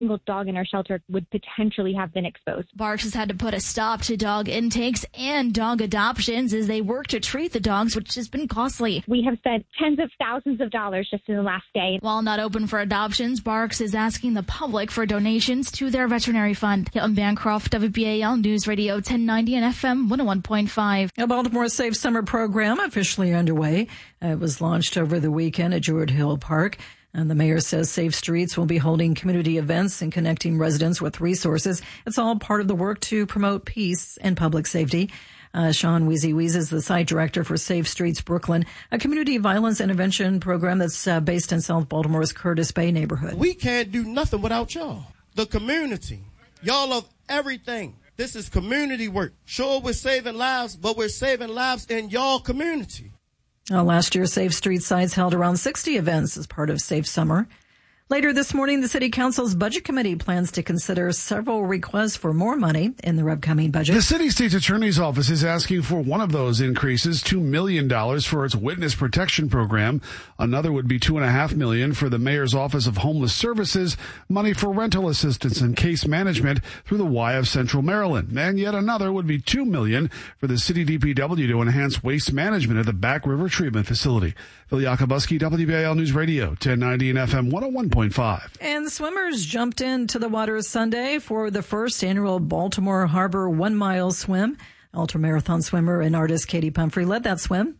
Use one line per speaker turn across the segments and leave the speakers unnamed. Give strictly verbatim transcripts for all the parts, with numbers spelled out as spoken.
single dog in our shelter would potentially have been exposed.
Barks has had to put a stop to dog intakes and dog adoptions as they work to treat the dogs, which has been costly.
We have spent tens of thousands of dollars just in the last day.
While not open for adoptions, Barks is asking the public for donations to their veterinary fund. Hilton Bancroft, W B A L News Radio ten ninety and F M one oh one point five.
A Baltimore Safe Summer program officially underway. It was launched over the weekend at Druid Hill Park. And the mayor says Safe Streets will be holding community events and connecting residents with resources. It's all part of the work to promote peace and public safety. Uh, Sean Weezy Weez is the site director for Safe Streets Brooklyn, a community violence intervention program that's uh, based in South Baltimore's Curtis Bay neighborhood.
We can't do nothing without y'all. The community. Y'all of everything. This is community work. Sure, we're saving lives, but we're saving lives in y'all community.
Uh, last year, Safe Street sites held around sixty events as part of Safe Summer. Later this morning, the City Council's Budget Committee plans to consider several requests for more money in their upcoming budget.
The City State's Attorney's Office is asking for one of those increases, two million dollars for its Witness Protection Program. Another would be two point five million dollars for the Mayor's Office of Homeless Services, money for rental assistance and case management through the Y of Central Maryland. And yet another would be two million dollars for the City D P W to enhance waste management at the Back River Treatment Facility. Phil Yakubuski, W B A L News Radio, ten ninety and F M one oh one point five.
And swimmers jumped into the water Sunday for the first annual Baltimore Harbor one-mile swim. Ultramarathon swimmer and artist Katie Pumphrey led that swim.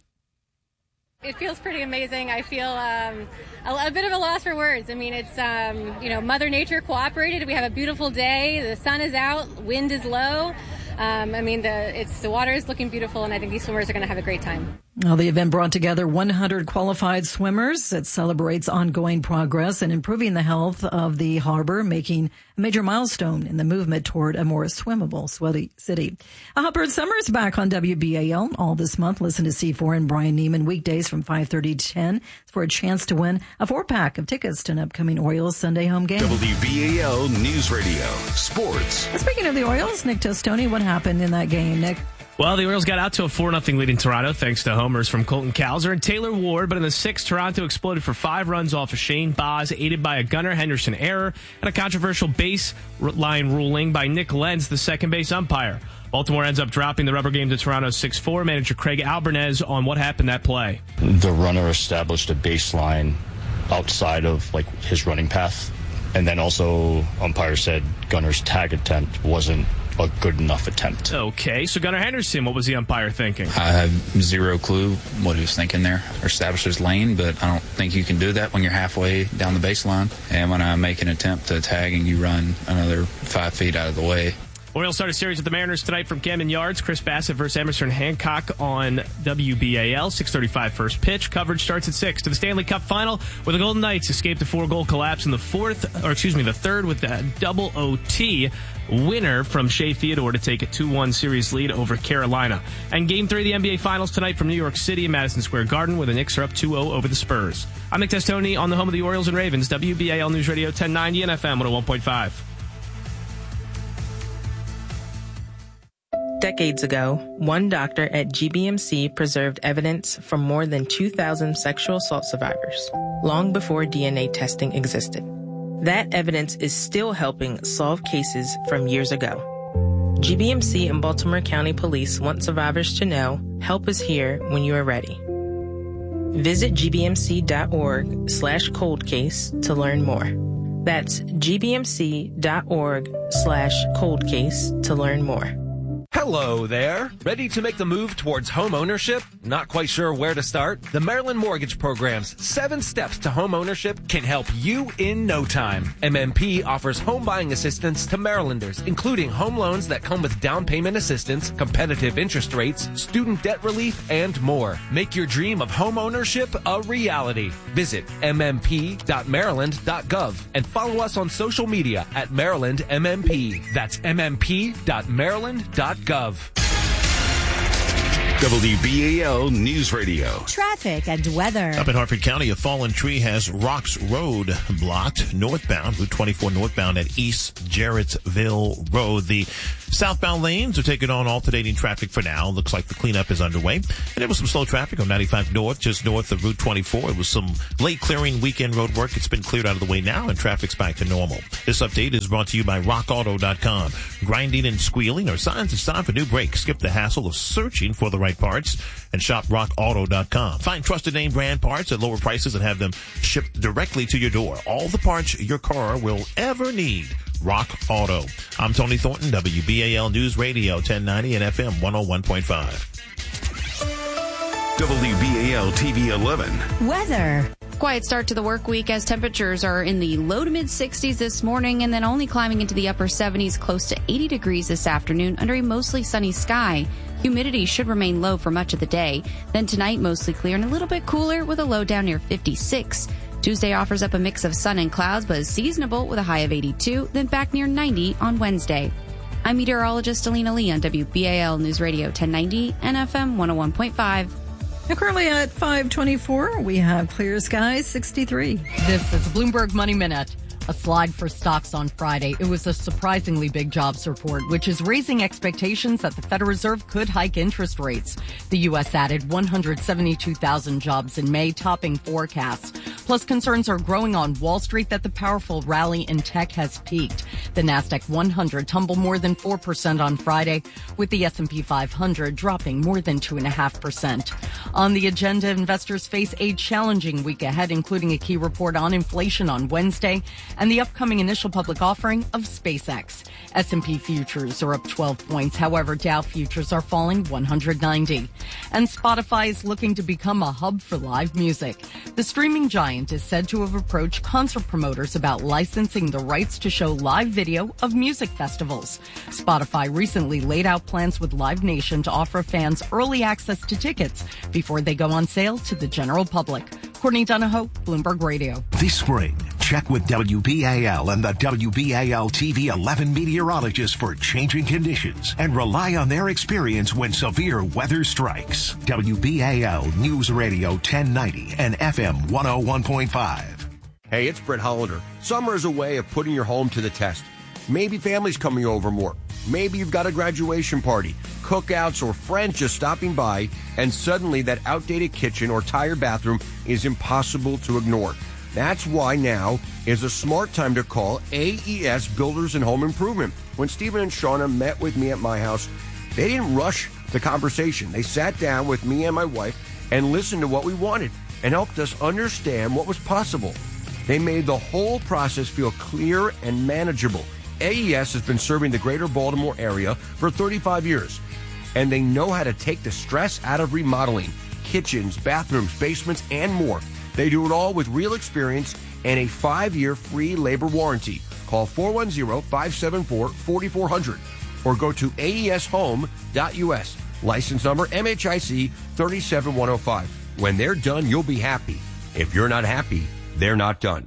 It feels pretty amazing. I feel um, a, a bit of a loss for words. I mean, it's, um, you know, Mother Nature cooperated. We have a beautiful day. The sun is out. Wind is low. Um, I mean, the it's the water is looking beautiful, and I think these swimmers are going to have a great time.
Well, the event brought together one hundred qualified swimmers. It celebrates ongoing progress and improving the health of the harbor, making a major milestone in the movement toward a more swimmable city. A Hubbard Summer is back on W B A L all this month. Listen to C four and Brian Neiman weekdays from five thirty to ten for a chance to win a four-pack of tickets to an upcoming Orioles Sunday home game.
W B A L News Radio, Sports.
Speaking of the Orioles, Nick Tostoni, what happened in that game, Nick?
Well, the Orioles got out to a four nothing lead in Toronto thanks to homers from Colton Cowser and Taylor Ward. But in the sixth, Toronto exploded for five runs off of Shane Baz, aided by a Gunnar Henderson error and a controversial baseline ruling by Nick Lenz, the second base umpire. Baltimore ends up dropping the rubber game to Toronto six four. Manager Craig Albernez on what happened that play.
The runner established a baseline outside of like his running path. And then also umpire said Gunnar's tag attempt wasn't a good enough attempt.
Okay, so Gunnar Henderson, what was the umpire thinking?
I have zero clue what he was thinking there. Establish his lane, but I don't think you can do that when you're halfway down the baseline. And when I make an attempt to tag and you run another five feet out of the way.
Orioles start a series with the Mariners tonight from Camden Yards. Chris Bassett versus Emerson Hancock on W B A L. six thirty-five first pitch. Coverage starts at six. To the Stanley Cup Final, where the Golden Knights escaped a four-goal collapse in the fourth, or excuse me, the third with a double O T winner from Shea Theodore to take a two one series lead over Carolina. And Game three of the N B A Finals tonight from New York City in Madison Square Garden, where the Knicks are up two oh over the Spurs. I'm Nick Testoni on the home of the Orioles and Ravens, W B A L News Radio ten ninety and F M one oh one point five.
Decades ago, one doctor at G B M C preserved evidence from more than two thousand sexual assault survivors, long before D N A testing existed. That evidence is still helping solve cases from years ago. G B M C and Baltimore County Police want survivors to know help is here when you are ready. Visit gbmc.org slash cold case to learn more. That's gbmc.org slash cold case to learn more.
Hello there. Ready to make the move towards home ownership? Not quite sure where to start? The Maryland Mortgage Program's seven steps to home ownership can help you in no time. M M P offers home buying assistance to Marylanders, including home loans that come with down payment assistance, competitive interest rates, student debt relief, and more. Make your dream of home ownership a reality. Visit m m p dot maryland dot gov and follow us on social media at Maryland M M P. That's m m p dot maryland dot gov.
W B A L News Radio.
Traffic and weather.
Up in Harford County, a fallen tree has Rocks Road blocked northbound, Route twenty-four northbound at East Jarrettsville Road. The southbound lanes are taking on alternating traffic for now. Looks like the cleanup is underway. And there was some slow traffic on ninety-five North, just north of Route twenty-four. It was some late clearing weekend road work. It's been cleared out of the way now, and traffic's back to normal. This update is brought to you by rock auto dot com. Grinding and squealing are signs it's time for new brakes. Skip the hassle of searching for the right parts and shop rock auto dot com. Find trusted name brand parts at lower prices and have them shipped directly to your door. All the parts your car will ever need. Rock Auto. I'm Tony Thornton, W B A L News Radio, ten ninety and F M one oh one point five.
W B A L T V eleven.
Weather.
Quiet start to the work week as temperatures are in the low to mid sixties this morning and then only climbing into the upper seventies, close to eighty degrees this afternoon under a mostly sunny sky. Humidity should remain low for much of the day. Then tonight, mostly clear and a little bit cooler with a low down near fifty-six. Tuesday offers up a mix of sun and clouds, but is seasonable with a high of eighty-two, then back near ninety on Wednesday. I'm meteorologist Alina Lee on W B A L News Radio ten ninety and F M one oh one point five.
Now currently at five twenty-four, we have clear skies, sixty-three.
This is Bloomberg Money Minute. A slide for stocks on Friday. It was a surprisingly big jobs report, which is raising expectations that the Federal Reserve could hike interest rates. The U S added one hundred seventy-two thousand jobs in May, topping forecasts. Plus, concerns are growing on Wall Street that the powerful rally in tech has peaked. The Nasdaq one hundred tumbled more than four percent on Friday, with the S and P five hundred dropping more than two point five percent. On the agenda, investors face a challenging week ahead, including a key report on inflation on Wednesday and the upcoming initial public offering of SpaceX. S and P futures are up twelve points. However, Dow futures are falling one hundred ninety. And Spotify is looking to become a hub for live music. The streaming giant is said to have approached concert promoters about licensing the rights to show live video of music festivals. Spotify recently laid out plans with Live Nation to offer fans early access to tickets before they go on sale to the general public. Courtney Donahoe, Bloomberg Radio.
This spring, check with W B A L and the W B A L T V eleven meteorologists for changing conditions and rely on their experience when severe weather strikes. W B A L News Radio ten ninety and F M one oh one point five.
Hey, it's Brett Hollander. Summer is a way of putting your home to the test. Maybe family's coming over more. Maybe you've got a graduation party, cookouts, or friends just stopping by, and suddenly that outdated kitchen or tired bathroom is impossible to ignore. That's why now is a smart time to call A E S Builders and Home Improvement. When Stephen and Shauna met with me at my house, they didn't rush the conversation. They sat down with me and my wife and listened to what we wanted and helped us understand what was possible. They made the whole process feel clear and manageable. A E S has been serving the greater Baltimore area for thirty-five years, and they know how to take the stress out of remodeling kitchens, bathrooms, basements, and more. They do it all with real experience and a five-year free labor warranty. Call four one zero, five seven four, four four zero zero or go to A E S home dot U S. License number M H I C three seven one oh five. When they're done, you'll be happy. If you're not happy, they're not done.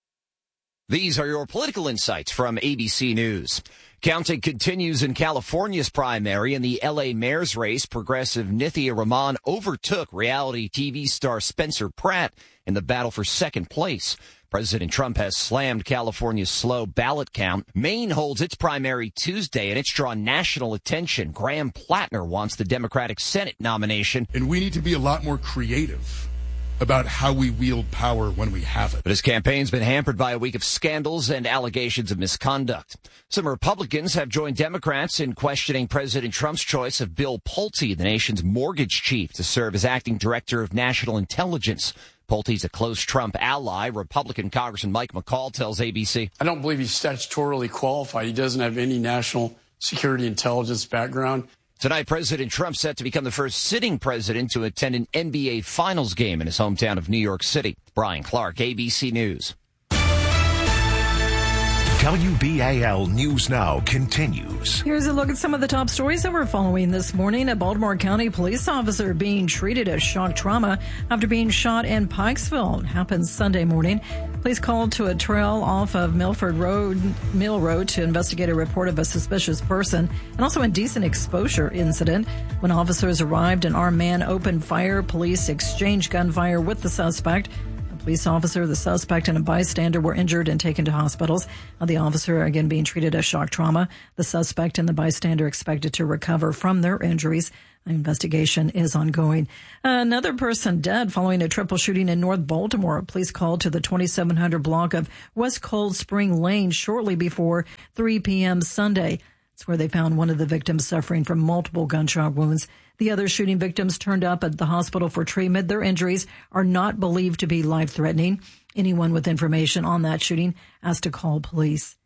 These are your political insights from A B C News. Counting continues in California's primary. In the L A mayor's race, progressive Nithya Raman overtook reality T V star Spencer Pratt in the battle for second place. President Trump has slammed California's slow ballot count. Maine holds its primary Tuesday, and it's drawn national attention. Graham Plattner wants the Democratic Senate nomination.
And we need to be a lot more creative about how we wield power when we have it.
But his campaign's been hampered by a week of scandals and allegations of misconduct. Some Republicans have joined Democrats in questioning President Trump's choice of Bill Pulte, the nation's mortgage chief, to serve as acting director of national intelligence. Pulte's a close Trump ally. Republican Congressman Mike McCall tells A B C.
I don't believe he's statutorily qualified. He doesn't have any national security intelligence background.
Tonight, President Trump set to become the first sitting president to attend an N B A Finals game in his hometown of New York City. Brian Clark, A B C News.
W B A L News Now continues.
Here's a look at some of the top stories that we're following this morning. A Baltimore County police officer being treated as shock trauma after being shot in Pikesville. It happened Sunday morning. Police called to a trail off of Milford Road, Mill Road to investigate a report of a suspicious person and also indecent exposure incident. When officers arrived, an armed man opened fire. Police exchanged gunfire with the suspect. Police officer, the suspect, and a bystander were injured and taken to hospitals. The officer, again, being treated as shock trauma. The suspect and the bystander expected to recover from their injuries. The investigation is ongoing. Another person dead following a triple shooting in North Baltimore. Police called to the twenty-seven hundred block of West Cold Spring Lane shortly before three p.m. Sunday. It's where they found one of the victims suffering from multiple gunshot wounds. The other shooting victims turned up at the hospital for treatment. Their injuries are not believed to be life-threatening. Anyone with information on that shooting has to call police.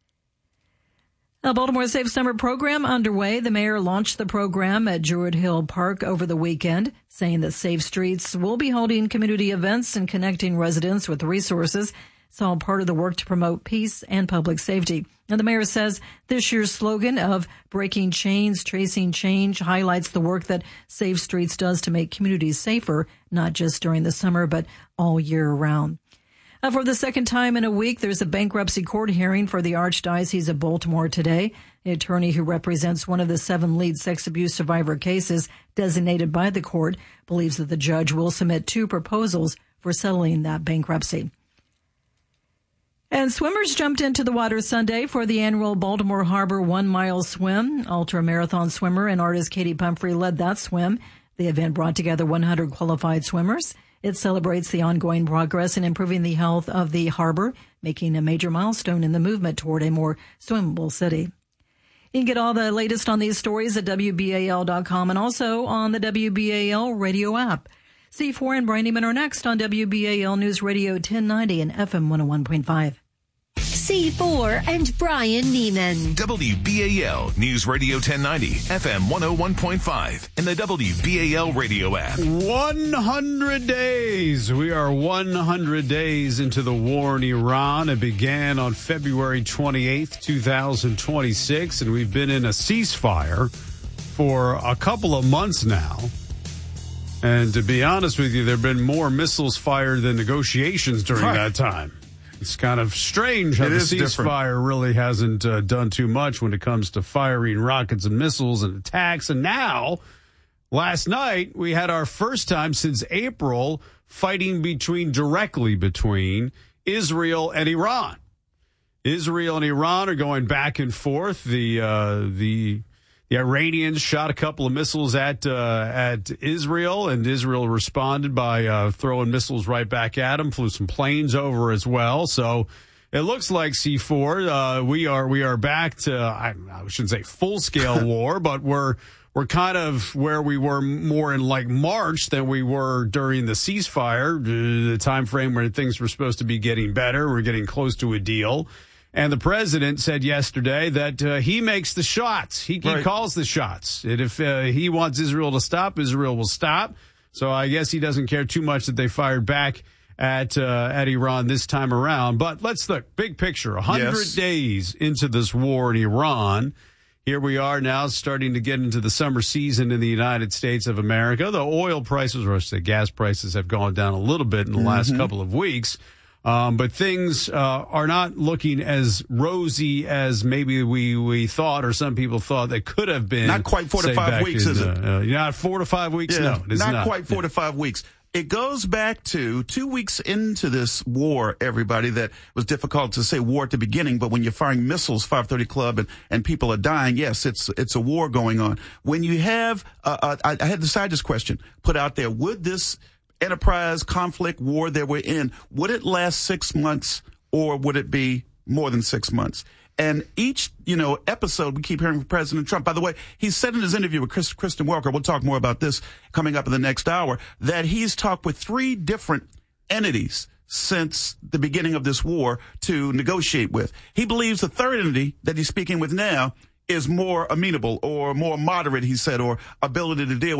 A Baltimore Safe Summer program underway. The mayor launched the program at Druid Hill Park over the weekend, saying that Safe Streets will be holding community events and connecting residents with resources. It's all part of the work to promote peace and public safety. And the mayor says this year's slogan of breaking chains, tracing change highlights the work that Safe Streets does to make communities safer, not just during the summer, but all year round. Uh, for the second time in a week, there's a bankruptcy court hearing for the Archdiocese of Baltimore today. The attorney who represents one of the seven lead sex abuse survivor cases designated by the court believes that the judge will submit two proposals for settling that bankruptcy. And swimmers jumped into the water Sunday for the annual Baltimore Harbor one-mile swim. Ultra-marathon swimmer and artist Katie Pumphrey led that swim. The event brought together one hundred qualified swimmers. It celebrates the ongoing progress in improving the health of the harbor, making a major milestone in the movement toward a more swimmable city. You can get all the latest on these stories at W B A L dot com and also on the W B A L radio app. C four and Brian Neiman are next on W B A L News Radio ten ninety and F M one oh one point five.
C four and Brian Neiman.
W B A L News Radio ten ninety, F M one oh one point five, and the W B A L radio app.
one hundred days. We are one hundred days into the war in Iran. It began on February twenty-eighth, twenty twenty-six, and we've been in a ceasefire for a couple of months now. And to be honest with you, there have been more missiles fired than negotiations during right. that time. It's kind of strange how it the ceasefire really hasn't uh, done too much when it comes to firing rockets and missiles and attacks. And now, last night, we had our first time since April fighting between directly between Israel and Iran. Israel and Iran are going back and forth. The uh, the the Iranians shot a couple of missiles at uh, at Israel, and Israel responded by uh, throwing missiles right back at them. Flew some planes over as well. So it looks like C four. Uh, we are we are back to I, I shouldn't say full scale war, but we're we're kind of where we were more in like March than we were during the ceasefire, the time frame where things were supposed to be getting better. We're getting close to a deal. And the president said yesterday that uh, he makes the shots. He, right. he calls the shots. And if uh, he wants Israel to stop, Israel will stop. So I guess he doesn't care too much that they fired back at uh, at Iran this time around. But let's look, big picture, one hundred yes. days into this war in Iran. Here we are now starting to get into the summer season in the United States of America. The oil prices, or I should say gas prices, have gone down a little bit in the mm-hmm. last couple of weeks. Um, but things uh, are not looking as rosy as maybe we, we thought, or some people thought they could have been.
Not quite four to five weeks,
in,
is it?
Uh, uh, not four to five weeks,
yeah,
no. It is
not,
not
quite four
yeah.
to five weeks. It goes back to two weeks into this war, everybody, that was difficult to say war at the beginning, but when you're firing missiles, five thirty Club, and, and people are dying, yes, it's it's a war going on. When you have, uh, uh, I, I had decided this question put out there, would this enterprise, conflict, war that we're in, would it last six months or would it be more than six months? And each, you know, episode we keep hearing from President Trump. By the way, he said in his interview with Chris, Kristen Welker, we'll talk more about this coming up in the next hour, that he's talked with three different entities since the beginning of this war to negotiate with. He believes the third entity that he's speaking with now is more amenable or more moderate, he said, or ability to deal with them.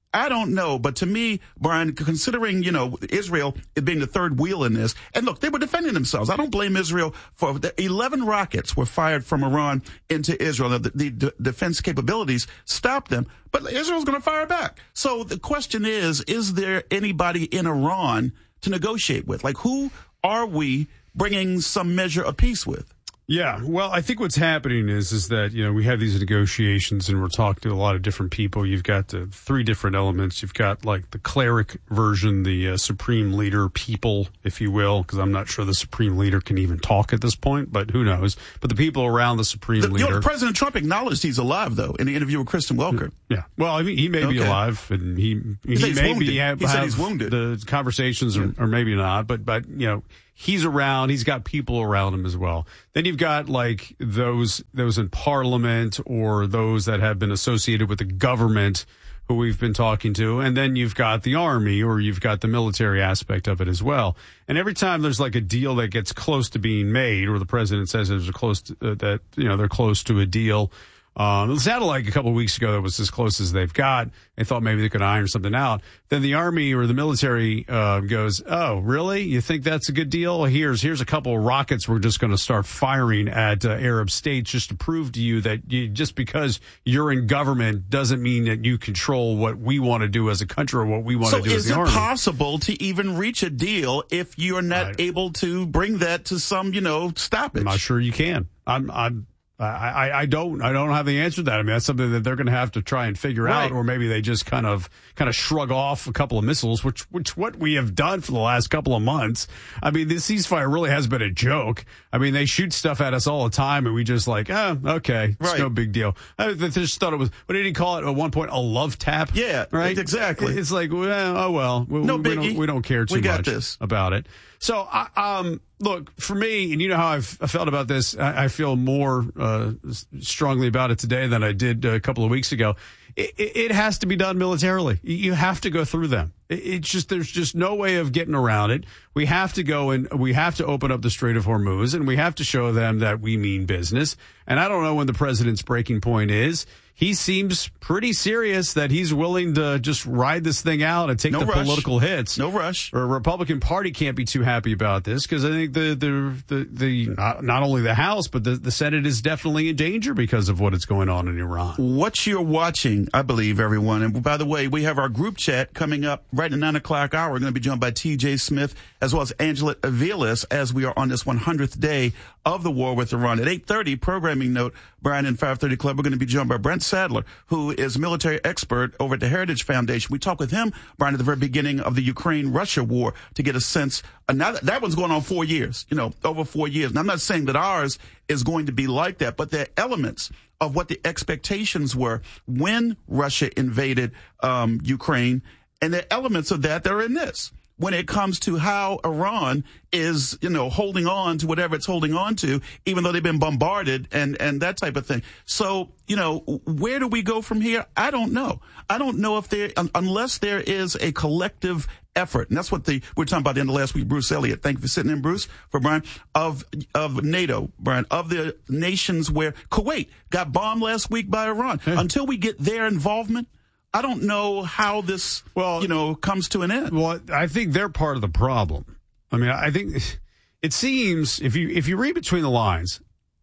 I don't know, but to me, Brian, considering, you know, Israel being the third wheel in this, and look, they were defending themselves. I don't blame Israel for the eleven rockets were fired from Iran into Israel. The, the, the defense capabilities stopped them, but Israel's going to fire back. So the question is, is there anybody in Iran to negotiate with? Like, who are we bringing some measure of peace with?
Yeah, well, I think what's happening is is that, you know, we have these negotiations and we're talking to a lot of different people. You've got the three different elements. You've got, like, the cleric version, the uh, supreme leader people, if you will, because I'm not sure the supreme leader can even talk at this point, but who knows. But the people around the supreme
the,
leader.
You know, President Trump acknowledged he's alive, though, in the interview with Kristen Welker.
Yeah. Well, I mean, he may
okay.
be alive, and he, he,
he
may
wounded.
be have,
he said
have
he's wounded.
The conversations, yeah. or, or maybe not, but, but, you know, he's around. He's got people around him as well. Then you've got, like, those those in Parliament or those that have been associated with the government who we've been talking to. And then you've got the Army, or you've got the military aspect of it as well. And every time there's, like, a deal that gets close to being made, or the president says there's a close to, uh, that, you know, they're close to a deal. Um, it sounded like a couple of weeks ago that was as close as they've got. They thought maybe they could iron something out. Then the Army or the military uh, goes, oh, really? You think that's a good deal? Here's here's a couple of rockets we're just going to start firing at uh, Arab states just to prove to you that you, just because you're in government doesn't mean that you control what we want to do as a country or what we want
so
to do as the Army.
So is it possible to even reach a deal if you're not right. able to bring that to some, you know, stoppage?
I'm not sure you can. I'm I'm. I, I, I don't I don't have the answer to that. I mean, that's something that they're going to have to try and figure
right.
out, or maybe they just kind of kind of shrug off a couple of missiles, which which what we have done for the last couple of months. I mean, this ceasefire really has been a joke. I mean, they shoot stuff at us all the time, and we just like, oh, okay, it's
right.
no big deal. I just thought it was, what did he call it at one point? A love tap?
Yeah,
right.
Exactly.
It's like, well, oh well, we,
no
we,
biggie.
We don't, we don't care too
we got
much
this.
about it. So, um, look, for me, and you know how I've, I felt about this, I, I feel more uh, strongly about it today than I did a couple of weeks ago. It, it has to be done militarily. You have to go through them. It's just, there's just no way of getting around it. We have to go and we have to open up the Strait of Hormuz, and we have to show them that we mean business. And I don't know when the president's breaking point is. He seems pretty serious that he's willing to just ride this thing out and take
no
the
rush.
political hits.
No rush.
Or a Republican Party can't be too happy about this, because I think the the the, the not, not only the House but the, the Senate is definitely in danger because of what is going on in Iran.
What you're watching, I believe, everyone. And by the way, we have our group chat coming up right at nine o'clock hour. We're going to be joined by T J Smith as well as Angela Aviles as we are on this one hundredth day of the war with Iran. At eight thirty, programming note, Brian and five thirty Club, we're going to be joined by Brent Sadler, who is a military expert over at the Heritage Foundation. We talked with him, Brian, at the very beginning of the Ukraine-Russia war to get a sense. Uh, now that, that one's going on four years, you know, over four years. And I'm not saying that ours is going to be like that, but there are elements of what the expectations were when Russia invaded um, Ukraine, and there are elements of that that are in this. When it comes to how Iran is, you know, holding on to whatever it's holding on to, even though they've been bombarded and, and that type of thing. So, you know, where do we go from here? I don't know. I don't know if there, unless there is a collective effort. And that's what the, we were talking about the end of last week, Bruce Elliott. Thank you for sitting in, Bruce, for Brian, of, of NATO, Brian, of the nations where Kuwait got bombed last week by Iran. Hey. Until we get their involvement, I don't know how this, well, you know, comes to an end.
Well, I think they're part of the problem. I mean, I think it seems, if you if you read between the lines,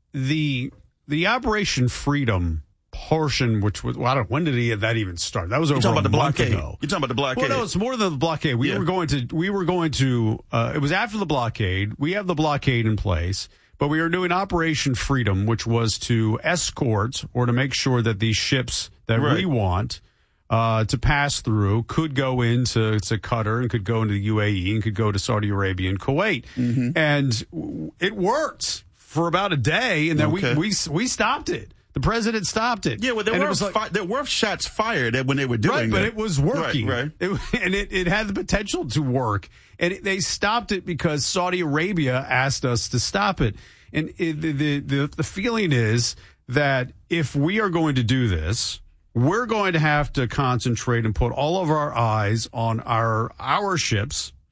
the the Operation Freedom portion, which was, well, I don't, when did he, that even start? That was over
You're talking
a
about the
month
blockade.
ago.
You're talking about the blockade.
Well, no, it's more than the blockade. We
yeah.
were going to, we were going to, uh, it was after the blockade. We have the blockade in place. But we were doing Operation Freedom, which was to escort or to make sure that these ships that
right.
we want Uh, to pass through could go into to Qatar and could go into the U A E and could go to Saudi Arabia and Kuwait.
Mm-hmm.
And it worked for about a day, and then
okay.
we, we we stopped it. The president stopped it.
Yeah, well, there,
and
were,
like,
fi- there were shots fired when they were doing
right,
it.
but it was working.
Right, right.
It, and it, it had the potential to work. And it, they stopped it because Saudi Arabia asked us to stop it. And it, the, the, the, the feeling is that if we are going to do this, we're going to have to concentrate and put all of our eyes on our our ships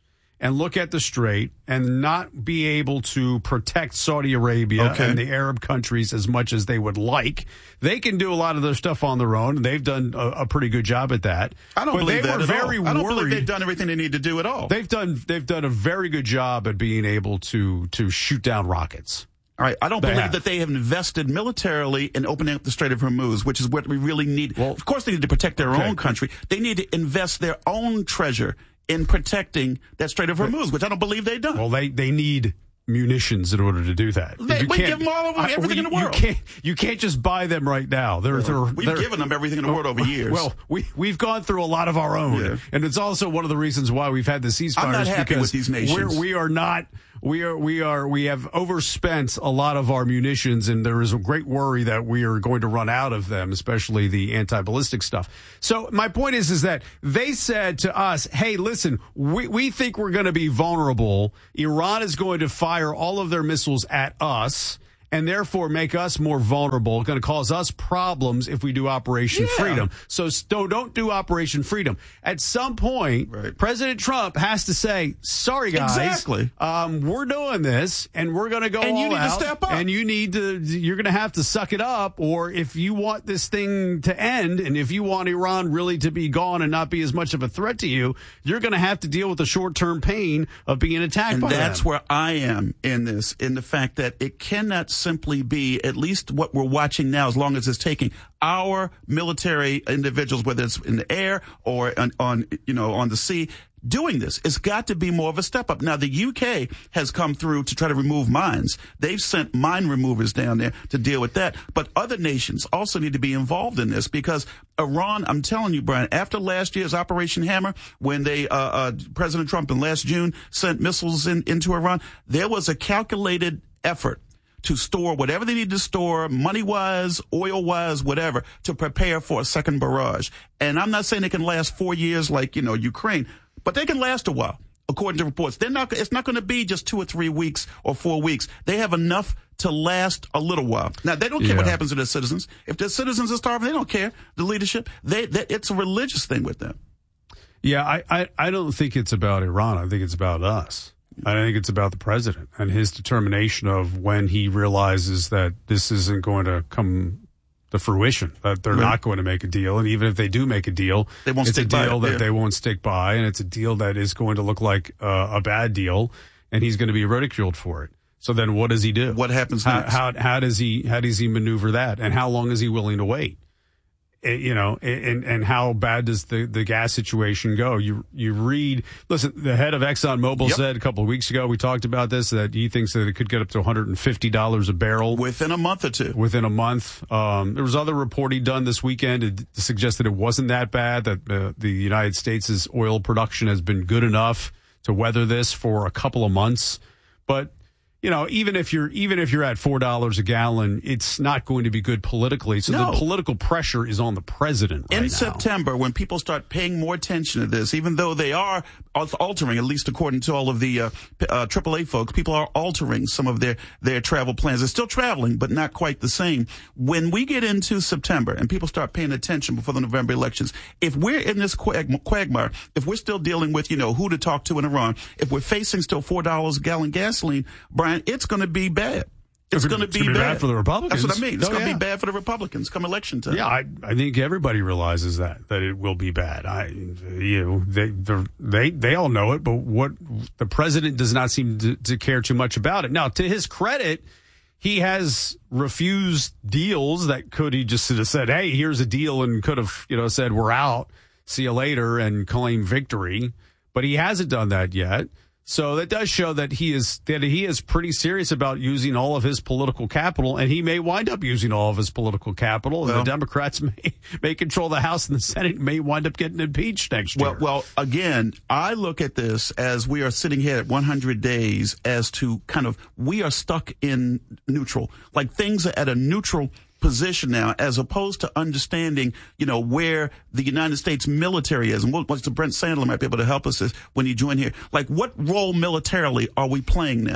and look at the Strait and not be able to protect Saudi Arabia
Okay.
and the Arab countries as much as they would like. They can do a lot of their stuff on their own, and they've done a, a pretty good job at that.
I don't
but
believe
they
that
were
at
very
all. I don't
worried.
believe they've done everything they need to do at all.
They've done they've done a very good job at being able to to shoot down rockets.
All right, I don't
They
believe
have.
that they have invested militarily in opening up the Strait of Hormuz, which is what we really need. Well, of course, they need to protect their
okay.
own country. They need to invest their own treasure in protecting that Strait of Hormuz, which I don't believe they've done.
Well, they they need munitions in order to do that.
They-
You
we
can't-
give them all over
I-
everything
we-
in the world.
You can't, you can't just buy them right now. They're, they're,
We've
they're,
given them everything in the world over years.
Well, we, we've gone through a lot of our own.
Yeah.
And it's also one of the reasons why we've had the ceasefires.
I'm not happy
because
with these nations.
We're, we are not, we are, we are, we have overspent a lot of our munitions, and there is a great worry that we are going to run out of them, especially the anti-ballistic stuff. So my point is, is that they said to us, hey, listen, we, we think we're going to be vulnerable. Iran is going to fire all of their missiles at us, and therefore make us more vulnerable. It's going to cause us problems if we do Operation
Yeah.
Freedom. So don't, don't do Operation Freedom. At some point,
Right.
President Trump has to say, sorry, guys.
Exactly.
Um, we're doing this, and we're going to go
And you
all
need to
out,
step up.
And you need to, you're going to have to suck it up, or if you want this thing to end, and if you want Iran really to be gone and not be as much of a threat to you, you're going to have to deal with the short-term pain of being attacked
And
by
that's
them.
where I am in this, in the fact that it cannot simply be, at least what we're watching now, as long as it's taking our military individuals, whether it's in the air or on, on you know, on the sea, doing this. It's got to be more of a step up. Now, the U K has come through to try to remove mines. They've sent mine removers down there to deal with that. But other nations also need to be involved in this, because Iran, I'm telling you, Brian, after last year's Operation Hammer, when they, uh, uh, President Trump in last June sent missiles in, into Iran, there was a calculated effort to store whatever they need to store, money-wise, oil-wise, whatever, to prepare for a second barrage. And I'm not saying they can last four years like, you know, Ukraine, but they can last a while, according to reports. They're not, it's not going to be just two or three weeks or four weeks. They have enough to last a little while. Now, they don't care
Yeah.
what happens to their citizens. If their citizens are starving, they don't care. The leadership, they, they it's a religious thing with them.
Yeah, I, I, I don't think it's about Iran. I think it's about us. I think it's about the president and his determination of when he realizes that this isn't going to come to fruition, that they're
Right.
not going to make a deal. And even if they do make a deal,
They won't
it's a
stick by
deal
it,
that
yeah.
they won't stick by, and it's a deal that is going to look like uh, a bad deal, and he's going to be ridiculed for it. So then what does he do?
What happens
How,
next?
how, how does he, how does he maneuver that? And how long is he willing to wait? Eh, you know, and and how bad does the, the gas situation go? You you read, listen, the head of ExxonMobil
Yep.
said a couple of weeks ago, we talked about this, that he thinks that it could get up to one hundred fifty dollars a barrel
Within a month or two.
within a month. Um, there was other reporting done this weekend to suggest that it wasn't that bad, that uh, the United States' oil production has been good enough to weather this for a couple of months. But you know, even if you're even if you're at four dollars a gallon, it's not going to be good politically. So
No.
the political pressure is on the president right
In
now.
September, when people start paying more attention to this, even though they are al- altering, at least according to all of the uh, p- uh, triple A folks, people are altering some of their, their travel plans. They're still traveling, but not quite the same. When we get into September and people start paying attention before the November elections, if we're in this quag- quagmire, if we're still dealing with, you know, who to talk to in Iran, if we're facing still four dollars a gallon gasoline, Brian, it's going to be bad. It's going to
It's
be,
gonna be
bad.
bad for the Republicans.
That's what I mean. It's
Oh,
going to
yeah.
be bad for the Republicans come election time.
Yeah, I, I think everybody realizes that that it will be bad. I, you know, they they're- they they all know it, but what the president does not seem to, to care too much about it. Now, to his credit, he has refused deals that could he just have said, "Hey, here's a deal," and could have you know said, "We're out, see you later," and claim victory. But he hasn't done that yet. So that does show that he is that he is pretty serious about using all of his political capital, and he may wind up using all of his political capital.
Well,
and the Democrats may may control the House and the Senate, and may wind up getting impeached next year.
Well, well, again, I look at this as we are sitting here at one hundred days as to kind of we are stuck in neutral, like things are at a neutral position now, as opposed to understanding, you know, where the United States military is. And what Mister Brent Sandler might be able to help us is when you join here. Like, what role militarily are we playing now?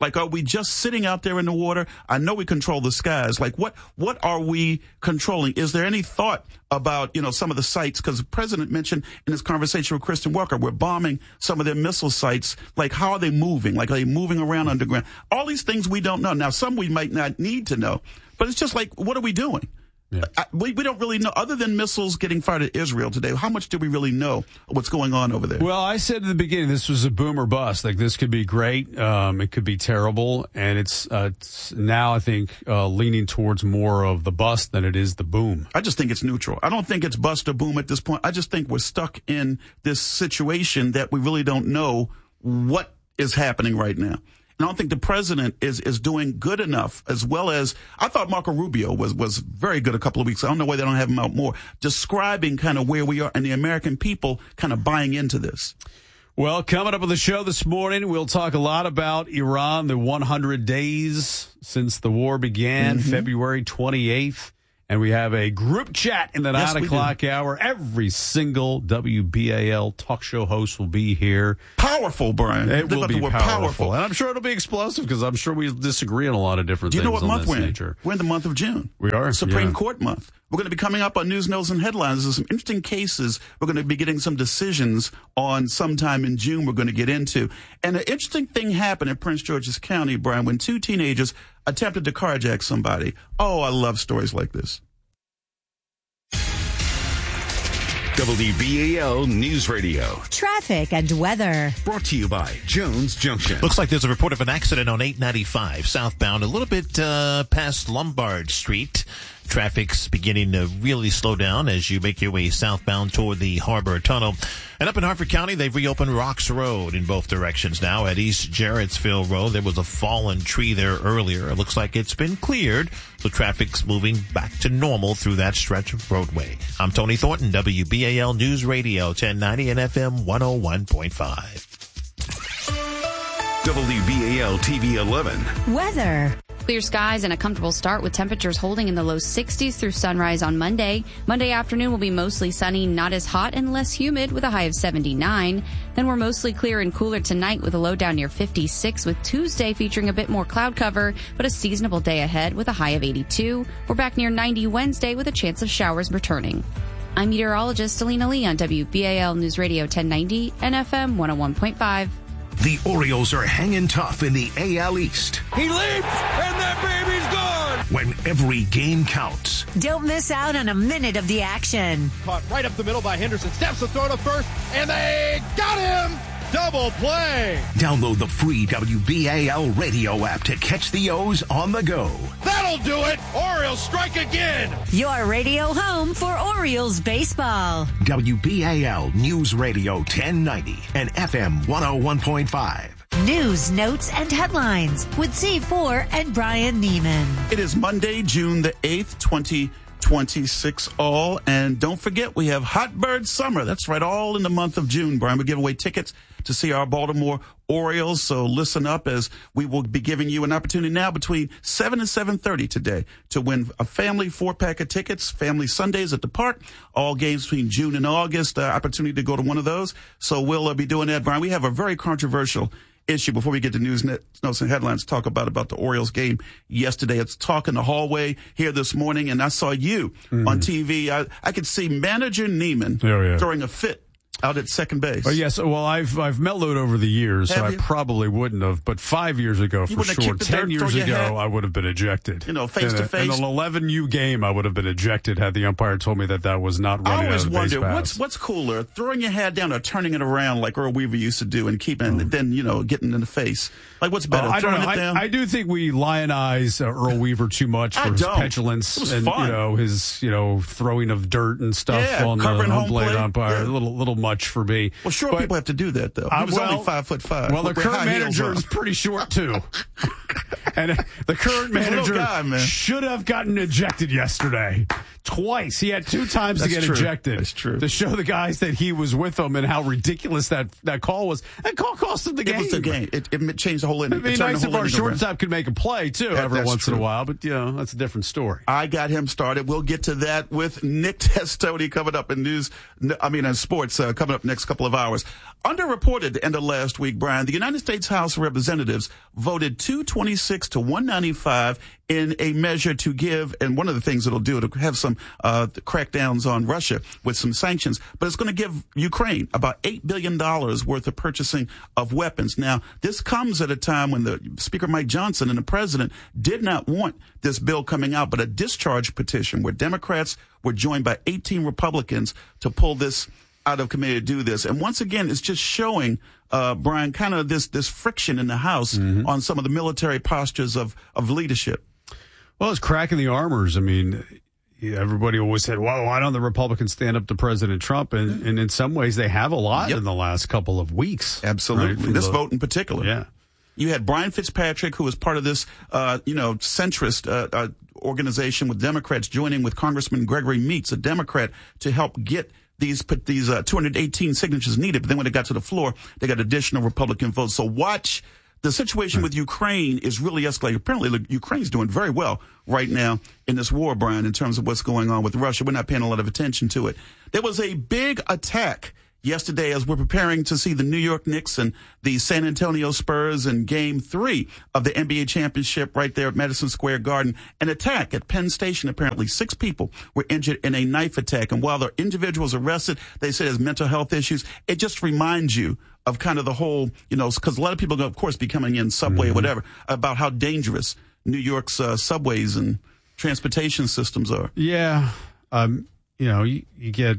Like, are we just sitting out there in the water? I know we control the skies. Like, what what are we controlling? Is there any thought about, you know, some of the sites? Because the president mentioned in his conversation with Kristen Welker, we're bombing some of their missile sites. Like, how are they moving? Like, are they moving around underground? All these things we don't know. Now, some we might not need to know, but it's just like, what are we doing? Yeah. I, we, we don't really know, other than missiles getting fired at Israel today. How much do we really know what's going on over there?
Well, I said at the beginning, this was a boom or bust. Like, this could be great. Um, it could be terrible. And it's, uh, it's now, I think, uh, leaning towards more of the bust than it is the boom.
I just think it's neutral. I don't think it's bust or boom at this point. I just think we're stuck in this situation that we really don't know what is happening right now. I don't think the president is, is doing good enough, as well as I thought Marco Rubio was, was very good a couple of weeks. I don't know why they don't have him out more, describing kind of where we are and the American people kind of buying into this.
Well, coming up on the show this morning, we'll talk a lot about Iran, the one hundred days since the war began, mm-hmm. February twenty-eighth. And we have a group chat in the
yes,
nine o'clock
do.
hour. Every single W B A L talk show host will be here.
Powerful, Brian.
It
Think
will be
powerful.
powerful. And I'm sure it'll be explosive because I'm sure we disagree on a lot of different
Do you
things.
know what
on
month
this
we're in?
nature.
We're in the month of June.
We are.
Supreme
yeah.
Court month. We're going to be coming up on News, Notes, and Headlines. There's some interesting cases. We're going to be getting some decisions on sometime in June we're going to get into. And an interesting thing happened in Prince George's County, Brian, when two teenagers attempted to carjack somebody. Oh, I love stories like this.
W B A L News Radio.
Traffic and weather.
Brought to you by Jones Junction.
Looks like there's a report of an accident on eight ninety-five southbound, a little bit uh, past Lombard Street. Traffic's beginning to really slow down as you make your way southbound toward the Harbor Tunnel. And up in Harford County, they've reopened Rocks Road in both directions now. At East Jarrettsville Road, there was a fallen tree there earlier. It looks like it's been cleared, so traffic's moving back to normal through that stretch of roadway. I'm Tony Thornton, W B A L News Radio, ten ninety and F M one oh one point five.
W B A L T V eleven.
Weather.
Clear skies and a comfortable start with temperatures holding in the low sixties through sunrise on Monday. Monday afternoon will be mostly sunny, not as hot and less humid with a high of seventy-nine. Then we're mostly clear and cooler tonight with a low down near fifty-six, with Tuesday featuring a bit more cloud cover, but a seasonable day ahead with a high of eighty-two. We're back near ninety Wednesday with a chance of showers returning. I'm meteorologist Selena Lee on W B A L News Radio ten ninety and F M one oh one point five.
The Orioles are hanging tough in the A L East.
He leaps, and that baby's gone!
When every game counts.
Don't miss out on a minute of the action.
Caught right up the middle by Henderson. Steps the throw to first, and they got him! Double play!
Download the free W B A L radio app to catch the O's on the go.
That'll do it! Orioles strike again!
Your radio home for Orioles baseball.
W B A L News Radio ten ninety and F M one oh one point five.
News, notes, and headlines with Z four and Brian Neiman.
It is Monday, June the eighth, twenty twenty-six all. And don't forget, we have Hot Bird Summer. That's right, all in the month of June, Brian. We give away tickets to see our Baltimore Orioles. So listen up, as we will be giving you an opportunity now between seven and seven thirty today to win a family four-pack of tickets, Family Sundays at the Park, all games between June and August, uh, opportunity to go to one of those. So we'll uh, be doing that, Brian. We have a very controversial issue before we get to news, notes, and headlines. Talk about about the Orioles game yesterday. It's talk in the hallway here this morning, and I saw you mm. on T V. I, I could see manager Neiman
oh, yeah.
throwing a fit out at second base.
Oh, yes. Well, I've I've mellowed over the years,
have
so
you?
I probably wouldn't have. But five years ago, for sure. Ten
dirt,
years ago, I would have been ejected.
You know, face
in
to
a,
face.
In an eleven U game, I would have been ejected had the umpire told me that that was not running
I always
out of
wonder,
base
what's what's cooler, throwing your head down or turning it around like Earl Weaver used to do and keeping it, then, you know, getting in the face? Like, what's better,
uh, I don't
throwing
know.
it down?
I, I do think we lionize uh, Earl Weaver too much for
I
his
don't.
petulance
It was
and
fun.
you know his you know throwing of dirt and stuff
Yeah,
on the
covering
home
home
plate
plate.
umpire.
Yeah.
A little little much for me.
Well, sure,
But,
people have to do that, though. He
uh,
was
well,
only five foot five.
Well, the
with
current
high heels
manager
on.
is pretty short too. And the current manager
guy, man.
should have gotten ejected yesterday. Twice. He had two times
That's
to get
true.
ejected.
That's true.
To show the guys that he was with them and how ridiculous that, that call was. That call cost him the game.
It was the game. It, it changed the whole inning.
It'd be
It turned
nice
the
if
whole
our
inning around.
shortstop could make a play, too,
That-
every
that's
once in
true.
a while. But, you know, that's a different story.
I got him started. We'll get to that with Nick Testoni coming up in news, I mean, in sports, uh, coming up next couple of hours. Underreported at the end of last week, Brian, the United States House of Representatives voted two twenty-six to one ninety-five in a measure to give, and one of the things it'll do, it'll have some uh, crackdowns on Russia with some sanctions, but it's going to give Ukraine about eight billion dollars worth of purchasing of weapons. Now, this comes at a time when the Speaker Mike Johnson and the president did not want this bill coming out, but a discharge petition where Democrats were joined by eighteen Republicans to pull this out of committee to do this. And once again, it's just showing, uh, Brian, kind of this, this friction in the House mm-hmm. on some of the military postures of, of leadership.
Well, it's cracking the armors. I mean, everybody always said, well, why don't the Republicans stand up to President Trump? And, and in some ways, they have a lot yep. in the last couple of weeks.
Absolutely. Right? This the, vote in particular.
Yeah.
You had Brian Fitzpatrick, who was part of this, uh, you know, centrist uh, uh, organization with Democrats, joining with Congressman Gregory Meeks, a Democrat, to help get these put these uh, two hundred eighteen signatures needed. But then when it got to the floor, they got additional Republican votes. So watch. The situation with Ukraine is really escalating. Apparently, Ukraine's doing very well right now in this war, Brian, in terms of what's going on with Russia. We're not paying a lot of attention to it. There was a big attack yesterday as we're preparing to see the New York Knicks and the San Antonio Spurs in game three of the N B A championship right there at Madison Square Garden. An attack at Penn Station, apparently. Six people were injured in a knife attack. And while the individuals arrested, they said there's mental health issues. It just reminds you of kind of the whole, you know, because a lot of people go, of course, be coming in subway mm-hmm. or whatever, about how dangerous New York's uh, subways and transportation systems are.
Yeah. Um, you know, you, you get...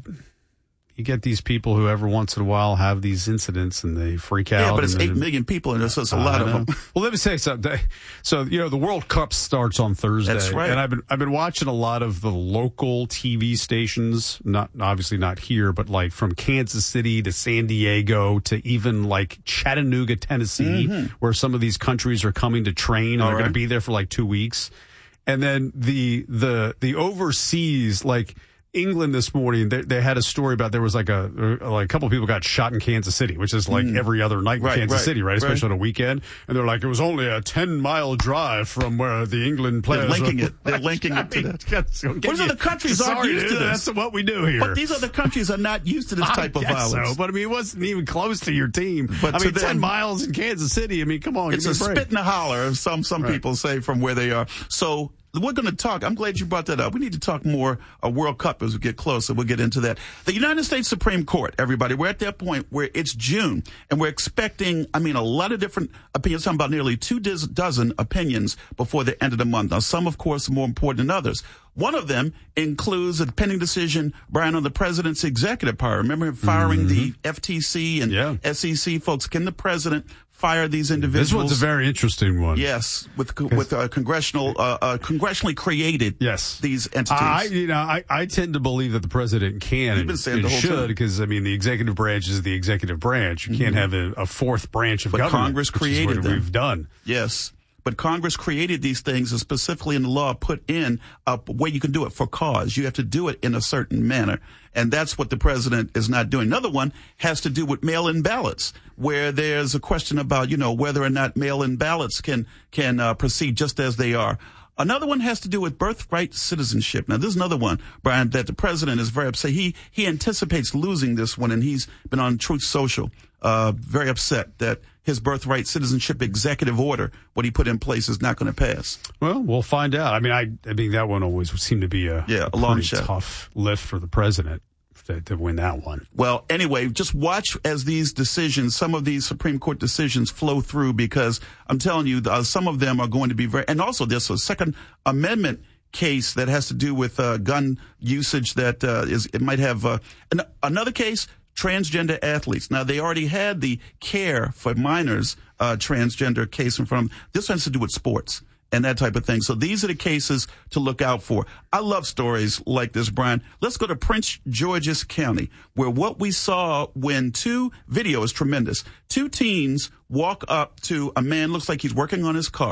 You get these people who every once in a while have these incidents and they freak out.
Yeah, but it's
and
eight million people and there's a lot of them.
Well, let me say something. So, you know, the World Cup starts on Thursday.
That's right.
And I've been, I've been watching a lot of the local T V stations, not, obviously not here, but like from Kansas City to San Diego to even like Chattanooga, Tennessee, mm-hmm. where some of these countries are coming to train and
All
they're
right.
going to be there for like two weeks. And then the, the, the overseas, like, England this morning, they, they had a story about there was like a like a couple of people got shot in Kansas City, which is like mm. every other night in
right,
Kansas
right,
City, right? Especially
right.
on a weekend. And they're like, it was only a ten mile drive from where the England players.
They're linking
were.
it. They're linking it to that.
These
are the countries aren't used to this.
That's what we do here.
But these other countries are not used to this type
I
of
guess
violence.
So, but I mean, it wasn't even close to your team.
But
I mean,
them,
ten miles in Kansas City. I mean, come on,
it's a, a spit and a holler. Some some
right.
people say from where they are. So. We're going to talk. I'm glad you brought that up. We need to talk more a World Cup as we get closer. We'll get into that. The United States Supreme Court, everybody, we're at that point where it's June and we're expecting, I mean, a lot of different opinions, talking about nearly two dozen opinions before the end of the month. Now, some, of course, are more important than others. One of them includes a pending decision, Brian, on the president's executive power. Remember him firing mm-hmm. the F T C and yeah. S E C folks. Can the president fire these individuals?
This one's a very interesting one.
Yes, with with uh, congressional, uh, uh, congressionally created.
Yes.
These entities.
I, you know, I, I tend to believe that the president can
You've been saying
and
the whole
should, because I mean, the executive branch is the executive branch. You mm-hmm. can't have a, a fourth branch of
but
government.
Congress created
which is what
them.
We've done.
Yes. But Congress created these things and specifically in the law put in a way you can do it for cause. You have to do it in a certain manner. And that's what the president is not doing. Another one has to do with mail-in ballots, where there's a question about, you know, whether or not mail-in ballots can, can uh, proceed just as they are. Another one has to do with birthright citizenship. Now, this is another one, Brian, that the president is very upset. He, he anticipates losing this one, and he's been on Truth Social, uh, very upset that his birthright citizenship executive order, what he put in place, is not going to pass.
Well, we'll find out. I mean, I, I mean, that one always seemed to be a,
yeah, a,
a
long
pretty
shot.
tough lift for the president to, to win that one.
Well, anyway, just watch as these decisions, some of these Supreme Court decisions flow through, because I'm telling you, uh, some of them are going to be very, and also there's a Second Amendment case that has to do with uh, gun usage that uh, is, it might have uh, an, another case. Transgender athletes. Now, they already had the care for minors uh, transgender case in front of them. This has to do with sports and that type of thing. So these are the cases to look out for. I love stories like this, Brian. Let's go to Prince George's County, where what we saw when two, video is tremendous, two teens walk up to a man, looks like he's working on his car,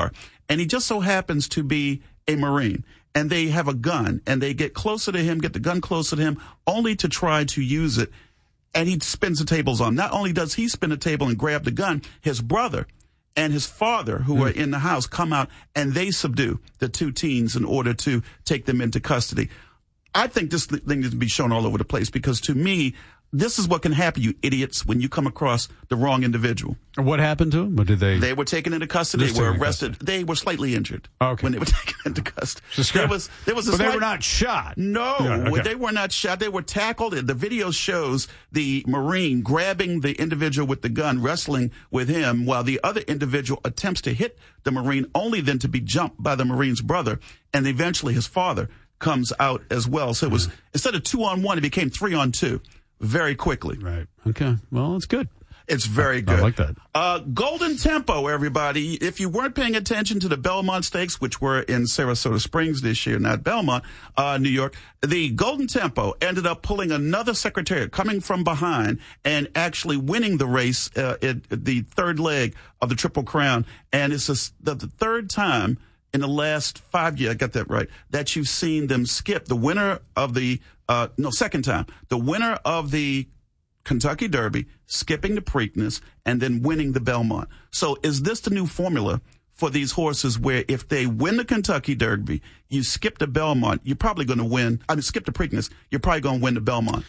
and he just so happens to be a Marine. And they have a gun, and they get closer to him, get the gun closer to him, only to try to use it. And he spins the tables on. Not only does he spin the table and grab the gun, his brother and his father, who mm. are in the house, come out, and they subdue the two teens in order to take them into custody. I think this thing needs to be shown all over the place, because to me, this is what can happen, you idiots, when you come across the wrong individual.
What happened to them? What did they?
They were taken into custody. They were arrested. They were slightly injured
okay.
when they were taken into custody.
Just
there was there was a
but
slight,
they were not shot.
No,
yeah, okay.
they were not shot. They were tackled. The video shows the Marine grabbing the individual with the gun, wrestling with him, while the other individual attempts to hit the Marine, only then to be jumped by the Marine's brother, and eventually his father comes out as well. So it was, instead of two on one, it became three on two very quickly.
Right. Okay. Well, it's good.
It's very good.
I like that.
Uh, Golden Tempo, everybody. If you weren't paying attention to the Belmont Stakes, which were in Sarasota Springs this year, not Belmont, uh, New York, the Golden Tempo ended up pulling another Secretariat, coming from behind and actually winning the race uh, at the third leg of the Triple Crown. And it's a, the, the third time in the last five years, I got that right, that you've seen them skip the winner of the, uh, no, second time, the winner of the Kentucky Derby, skipping the Preakness, and then winning the Belmont. So is this the new formula for these horses, where if they win the Kentucky Derby, you skip the Belmont, you're probably going to win, I mean, skip the Preakness, you're probably going to win the Belmont?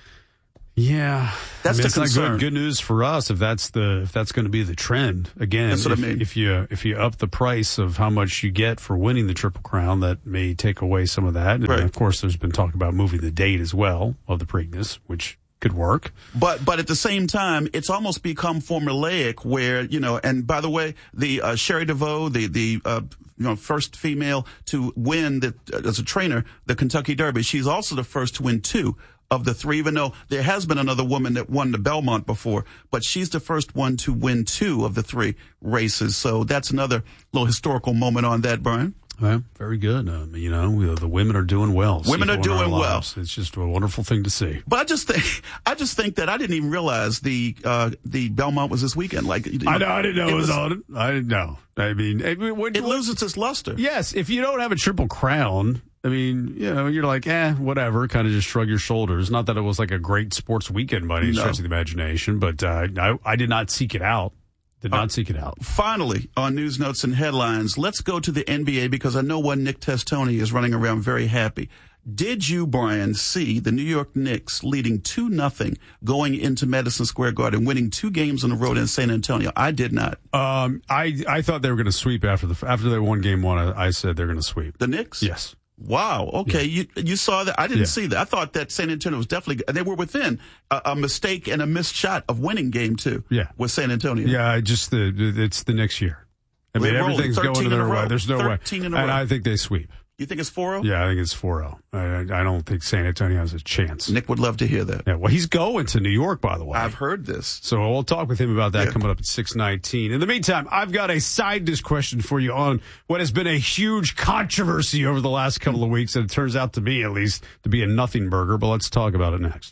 Yeah,
that's
I mean,
the
it's
concern.
not good, good news for us if that's the if that's going to be the trend again.
That's what
if,
I mean.
If you if you up the price of how much you get for winning the Triple Crown, that may take away some of that. And
right.
of course, there's been talk about moving the date as well of the Preakness, which could work.
But but at the same time, it's almost become formulaic where, you know, and by the way, the uh, Sherry DeVoe, the the uh, you know first female to win the, uh, as a trainer the Kentucky Derby, she's also the first to win two of the three, even though there has been another woman that won the Belmont before, but she's the first one to win two of the three races. So that's another little historical moment on that, Brian.
Well, very good. Um, you know, the women are doing well.
Women are doing well.
It's just a wonderful thing to see.
But I just think, I just think that I didn't even realize the uh, the Belmont was this weekend. Like, you know,
I know, I didn't know it, it was, was on. I didn't know. I mean, it, it,
it loses its luster.
Yes, if you don't have a Triple Crown, I mean, you know, you're like, eh, whatever, kind of just shrug your shoulders. Not that it was like a great sports weekend by any
No.
stretch of the imagination, but uh, I, I did not seek it out. Did not uh, seek it out.
Finally, on news notes and headlines, let's go to the N B A, because I know one Nick Testoni is running around very happy. Did you, Brian, see the New York Knicks leading two nothing going into Madison Square Garden, winning two games on the road in San Antonio? I did not.
Um, I I thought they were going to sweep after the after they won game one. I, I said they're going to sweep
the Knicks.
Yes.
Wow. Okay.
Yeah.
You you saw that? I didn't
yeah.
see that. I thought that San Antonio was definitely, they were within a, a mistake and a missed shot of winning game two.
Yeah.
With San Antonio.
Yeah. I just the it's the next year. I mean,
They're
everything's
rolling.
going their way. There's no way.
In a
and
row.
I think they sweep.
You think it's four oh?
Yeah, I think it's four oh. I, I don't think San Antonio has a chance.
Nick would love to hear that.
Yeah, well, he's going to New York, by the way.
I've heard this.
So we'll talk with him about that
yeah.
coming up at six nineteen. In the meantime, I've got a side dish question for you on what has been a huge controversy over the last couple of weeks, and it turns out to me, at least, to be a nothing burger, but let's talk about it next.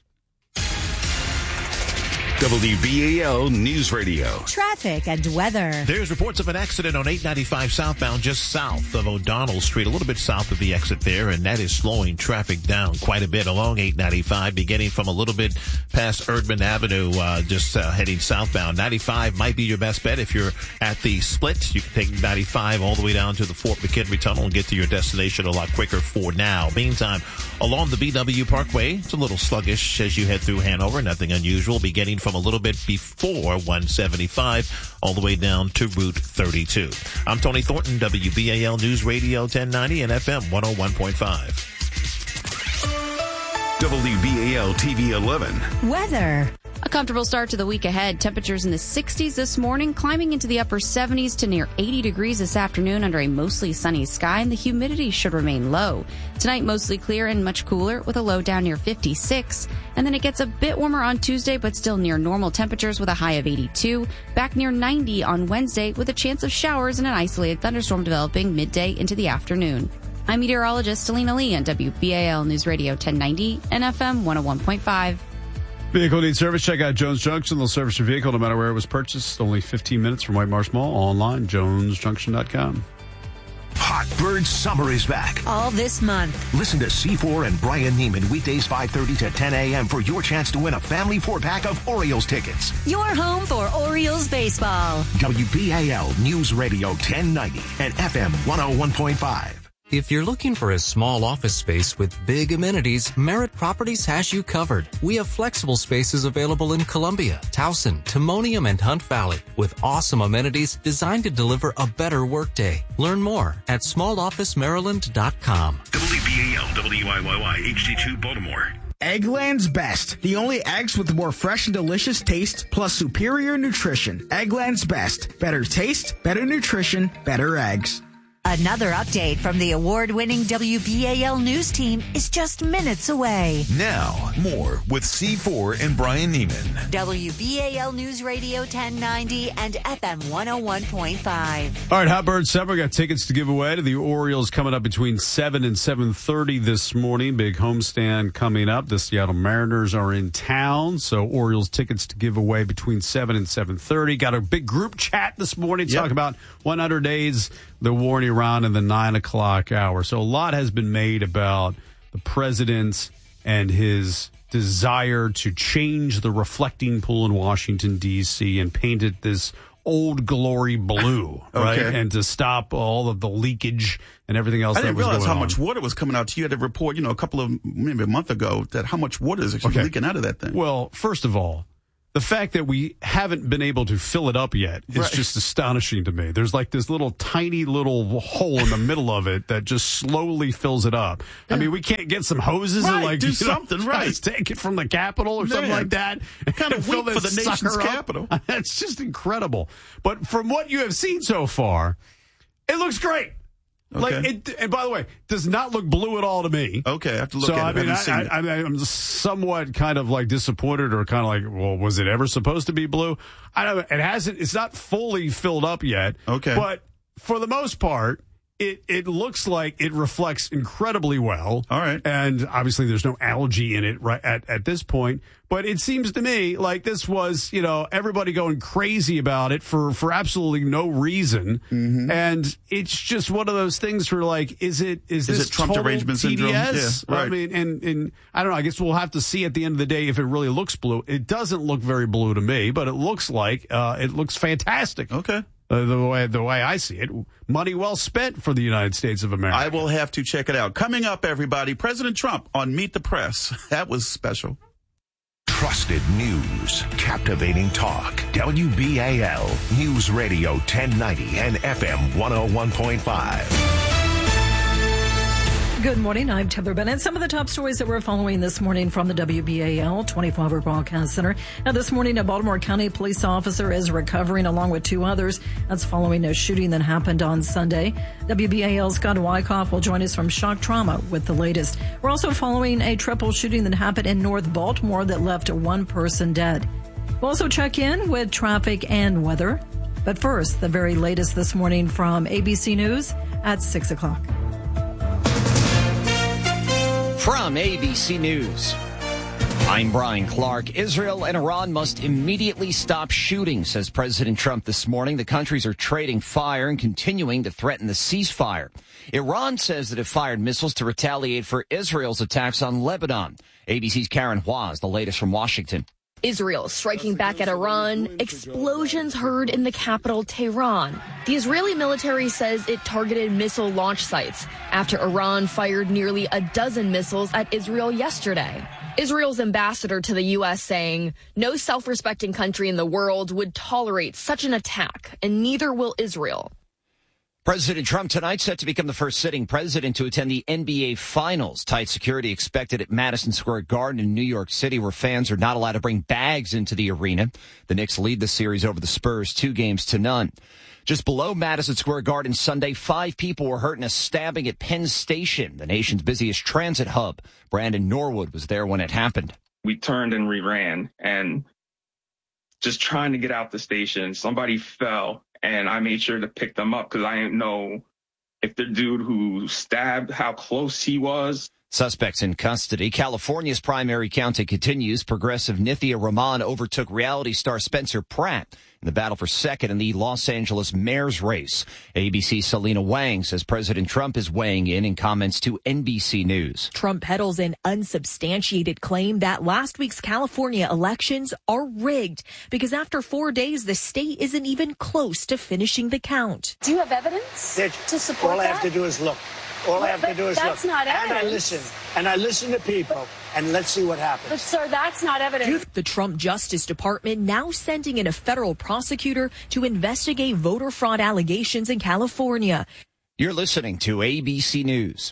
W B A L News Radio.
Traffic and weather.
There's reports of an accident on eight ninety-five southbound just south of O'Donnell Street, a little bit south of the exit there, and that is slowing traffic down quite a bit along eight ninety-five, beginning from a little bit past Erdman Avenue, uh, just uh, heading southbound. ninety-five might be your best bet if you're at the split. You can take ninety-five all the way down to the Fort McHenry Tunnel and get to your destination a lot quicker for now. Meantime, along the B W Parkway, it's a little sluggish as you head through Hanover. Nothing unusual, beginning from a little bit before one seventy-five all the way down to Route thirty-two. I'm Tony Thornton, W B A L News Radio ten ninety and F M one oh one point five.
W B A L T V eleven.
Weather.
A comfortable start to the week ahead. Temperatures in the sixties this morning, climbing into the upper seventies to near eighty degrees this afternoon under a mostly sunny sky, and the humidity should remain low. Tonight, mostly clear and much cooler with a low down near fifty-six. And then it gets a bit warmer on Tuesday, but still near normal temperatures with a high of eighty-two. Back near ninety on Wednesday with a chance of showers and an isolated thunderstorm developing midday into the afternoon. I'm meteorologist Selena Lee on W B A L News Radio ten ninety and F M one oh one point five.
Vehicle needs service. Check out Jones Junction. They'll service your vehicle no matter where it was purchased. Only fifteen minutes from White Marsh Mall. Online, jones junction dot com.
Hot Bird Summer is back.
All this month.
Listen to C four and Brian Neiman weekdays five thirty to ten a.m. for your chance to win a family four-pack of Orioles tickets.
Your home for Orioles baseball.
W B A L News Radio ten ninety and F M one oh one point five.
If you're looking for a small office space with big amenities, Merritt Properties has you covered. We have flexible spaces available in Columbia, Towson, Timonium, and Hunt Valley with awesome amenities designed to deliver a better workday. Learn more at small office maryland dot com.
W B A L W I Y Y H D two Baltimore.
Eggland's Best, the only eggs with more fresh and delicious taste plus superior nutrition. Eggland's Best. Better taste, better nutrition, better eggs.
Another update from the award-winning W B A L News team is just minutes away.
Now, more with C four and Brian Neiman.
W B A L News Radio ten ninety and F M one oh one point five.
All right, Hot Bird Summer, we got tickets to give away to the Orioles coming up between seven and seven thirty this morning. Big homestand coming up. The Seattle Mariners are in town, so Orioles tickets to give away between seven and seven thirty. Got a big group chat this morning
Yep.
talking about one hundred days, the war in Iran in the nine o'clock hour. So a lot has been made about the president and his desire to change the reflecting pool in Washington, D C and paint it this old glory blue, right?
Okay.
And to stop all of the leakage and everything else
I
that
didn't
was
realize
going
how
on.
much water was coming out. You had a report, you know, a couple of, maybe a month ago, that how much water is actually
Okay.
leaking out of that thing.
Well, first of all, the fact that we haven't been able to fill it up yet is
Right.
just astonishing to me. There's like this little tiny little hole in the middle of it that just slowly fills it up. I mean, we can't get some hoses
Right,
and like
do
you know,
something, right.
just take it from the Capitol or something
Man,
like that.
kind of
Fill
weak for
this
the nation's
sucker up.
capital.
It's just incredible. But from what you have seen so far, it looks great. Like
Okay.
it, and by the way, does not look blue at all to me.
Okay, I have to look
so,
at it.
I mean,
I haven't
I,
seen
I, I, I'm somewhat kind of like disappointed, or kind of like, well, was it ever supposed to be blue? I don't. It hasn't. It's not fully filled up yet.
Okay,
but for the most part, it it looks like it reflects incredibly well.
All right,
and obviously there's no algae in it right at at this point. But it seems to me like this was, you know, everybody going crazy about it for, for absolutely no reason.
Mm-hmm.
And it's just one of those things where, like, is it is,
Is
this
it Trump
total
derangement
T D S?
syndrome? Yeah, right.
I mean, and, and I don't know. I guess we'll have to see at the end of the day if it really looks blue. It doesn't look very blue to me, but it looks like uh, it looks fantastic.
Okay.
Uh, the way the way I see it, money well spent for the United States of America.
I will have to check it out. Coming up, everybody, President Trump on Meet the Press. That was special.
Trusted news, captivating talk. W B A L News Radio ten ninety and F M one oh one point five.
Good morning. I'm Heather Bennett. Some of the top stories that we're following this morning from the W B A L twenty-four hour broadcast center. Now, this morning, a Baltimore County police officer is recovering along with two others. That's following a shooting that happened on Sunday. W B A L's Scott Wyckoff will join us from Shock Trauma with the latest. We're also following a triple shooting that happened in North Baltimore that left one person dead. We'll also check in with traffic and weather. But first, the very latest this morning from A B C News at six o'clock.
From A B C News, I'm Brian Clark. Israel and Iran must immediately stop shooting, says President Trump this morning. The countries are trading fire and continuing to threaten the ceasefire. Iran says that it fired missiles to retaliate for Israel's attacks on Lebanon. A B C's Karen Hua has the latest from Washington.
Israel striking back at Iran, explosions heard in the capital Tehran. The Israeli military says it targeted missile launch sites after Iran fired nearly a dozen missiles at Israel yesterday. Israel's ambassador to the U S saying, no self-respecting country in the world would tolerate such an attack, and neither will Israel.
President Trump tonight set to become the first sitting president to attend the N B A Finals. Tight security expected at Madison Square Garden in New York City, where fans are not allowed to bring bags into the arena. The Knicks lead the series over the Spurs two games to none. Just below Madison Square Garden Sunday, five people were hurt in a stabbing at Penn Station, the nation's busiest transit hub. Brandon Norwood was there when it happened.
We turned and we ran, and just trying to get out the station, somebody fell. And I made sure to pick them up because I didn't know if the dude who stabbed, how close he was.
Suspects in custody. California's primary counting continues. Progressive Nithya Rahman overtook reality star Spencer Pratt in the battle for second in the Los Angeles mayor's race. A B C's Selena Wang says President Trump is weighing in in comments to N B C News.
Trump peddles an unsubstantiated claim that last week's California elections are rigged because after four days, the state isn't even close to finishing the count.
Do you have evidence
They're,
to support
all
that?
All I have to do is look. All I have
but
to do is
that's
look.
Not
and
evidence.
I listen. And I listen to people. But, and let's see what happens.
But, sir, that's not evidence.
The Trump Justice Department now sending in a federal prosecutor to investigate voter fraud allegations in California.
You're listening to A B C News.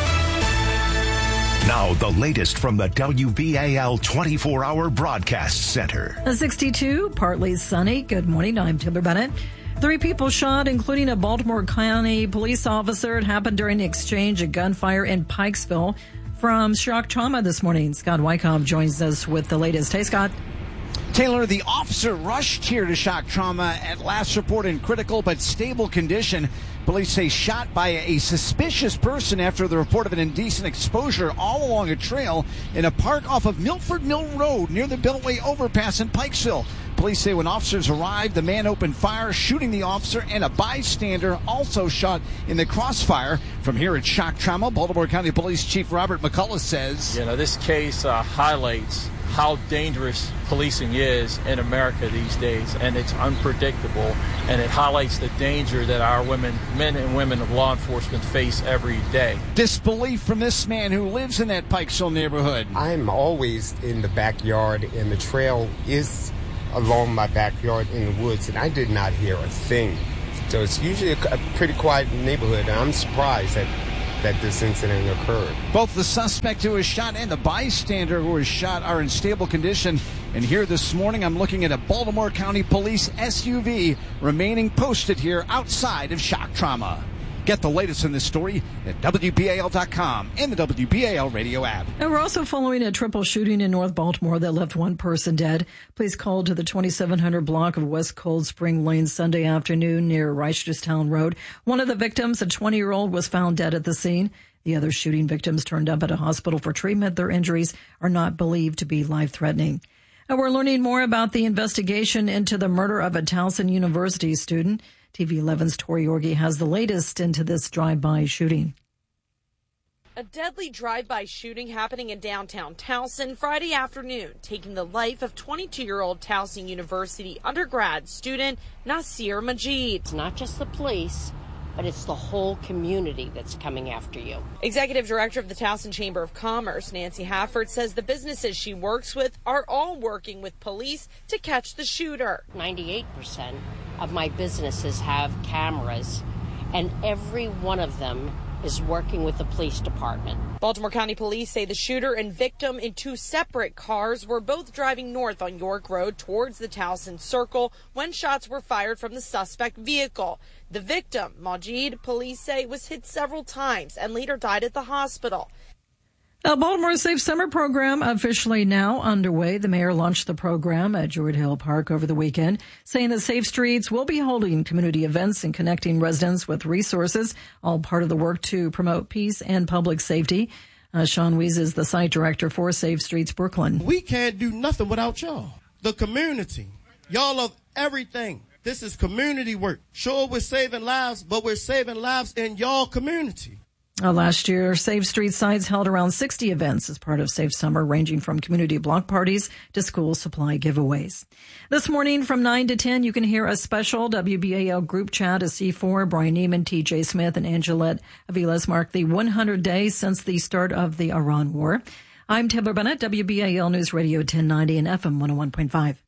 Now, the latest from the W B A L twenty-four hour Broadcast Center.
A sixty-two, partly sunny. Good morning. I'm Timber Bennett. Three people shot, including a Baltimore County police officer. It happened during the exchange of gunfire in Pikesville. From Shock Trauma this morning, Scott Wycombe joins us with the latest. Hey, Scott.
Taylor, the officer rushed here to Shock Trauma at last report in critical but stable condition. Police say shot by a suspicious person after the report of an indecent exposure all along a trail in a park off of Milford Mill Road near the Beltway overpass in Pikesville. Police say when officers arrived, the man opened fire, shooting the officer, and a bystander also shot in the crossfire. From here at Shock Trauma, Baltimore County Police Chief Robert McCullough says,
You know, this case uh, highlights how dangerous policing is in America these days, and it's unpredictable, and it highlights the danger that our women, men and women of law enforcement face every day.
Disbelief from this man who lives in that Pikesville neighborhood.
I'm always in the backyard, and the trail is along my backyard in the woods, and I did not hear a thing. So it's usually a, a pretty quiet neighborhood, and I'm surprised that that this incident occurred.
Both the suspect who was shot and the bystander who was shot are in stable condition. And here this morning, I'm looking at a Baltimore County Police S U V remaining posted here outside of Shock Trauma. Get the latest in this story at W B A L dot com and the W B A L radio app.
And we're also following a triple shooting in North Baltimore that left one person dead. Police called to the twenty-seven hundred block of West Cold Spring Lane Sunday afternoon near Reisterstown Road. One of the victims, a twenty-year-old, was found dead at the scene. The other shooting victims turned up at a hospital for treatment. Their injuries are not believed to be life-threatening. And we're learning more about the investigation into the murder of a Towson University student. T V eleven's Tori Yorgi has the latest into this drive-by shooting.
A deadly drive-by shooting happening in downtown Towson Friday afternoon, taking the life of twenty-two-year-old Towson University undergrad student Nasir Majid.
It's not just the police, but it's the whole community that's coming after you.
Executive Director of the Towson Chamber of Commerce, Nancy Hafford, says the businesses she works with are all working with police to catch the shooter.
ninety-eight percent of my businesses have cameras, and every one of them is working with the police department.
Baltimore County Police say the shooter and victim in two separate cars were both driving north on York Road towards the Towson Circle when shots were fired from the suspect vehicle. The victim, Majid, police say was hit several times and later died at the hospital.
The Baltimore Safe Summer program officially now underway. The mayor launched the program at Druid Hill Park over the weekend, saying that Safe Streets will be holding community events and connecting residents with resources, all part of the work to promote peace and public safety. Uh, Sean Weiss is the site director for Safe Streets Brooklyn.
We can't do nothing without y'all. The community. Y'all are everything. This is community work. Sure, we're saving lives, but we're saving lives in y'all community.
Uh, last year, Safe Street sites held around sixty events as part of Safe Summer, ranging from community block parties to school supply giveaways. This morning from nine to ten, you can hear a special W B A L group chat as C four, Brian Neiman, T J Smith, and Angelette Aviles mark the one hundred days since the start of the Iran war. I'm Taylor Bennett, W B A L News Radio ten ninety and F M one oh one point five.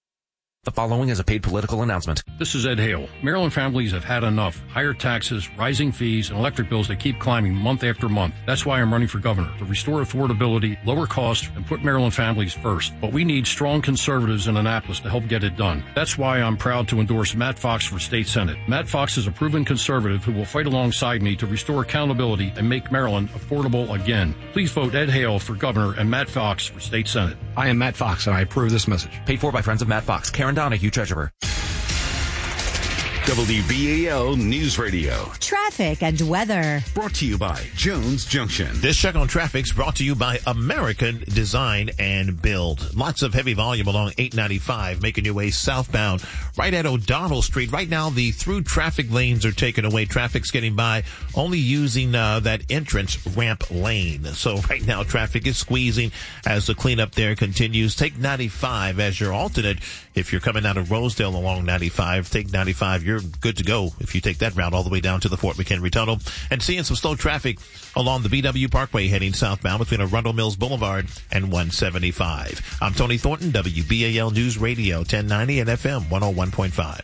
The following is a paid political announcement.
This is Ed Hale. Maryland families have had enough. Higher taxes, rising fees, and electric bills that keep climbing month after month. That's why I'm running for governor, to restore affordability, lower costs, and put Maryland families first. But we need strong conservatives in Annapolis to help get it done. That's why I'm proud to endorse Matt Fox for state senate. Matt Fox is a proven conservative who will fight alongside me to restore accountability and make Maryland affordable again. Please vote Ed Hale for governor and Matt Fox for state senate.
I am Matt Fox, and I approve this message. Paid for by friends of Matt Fox. Karen Donahue, treasurer.
W B A L News Radio.
Traffic and weather.
Brought to you by Jones Junction.
This check on traffic's brought to you by American Design and Build. Lots of heavy volume along eight ninety-five, making your way southbound right at O'Donnell Street. Right now, the through traffic lanes are taken away. Traffic's getting by only using uh, that entrance ramp lane. So right now, traffic is squeezing as the cleanup there continues. Take ninety-five as your alternate. If you're coming out of Rosedale along ninety-five, take ninety-five. You're good to go if you take that route all the way down to the Fort McHenry Tunnel. And seeing some slow traffic along the B W Parkway heading southbound between Arundel Mills Boulevard and one seventy-five. I'm Tony Thornton, W B A L News Radio, ten ninety and F M one oh one point five.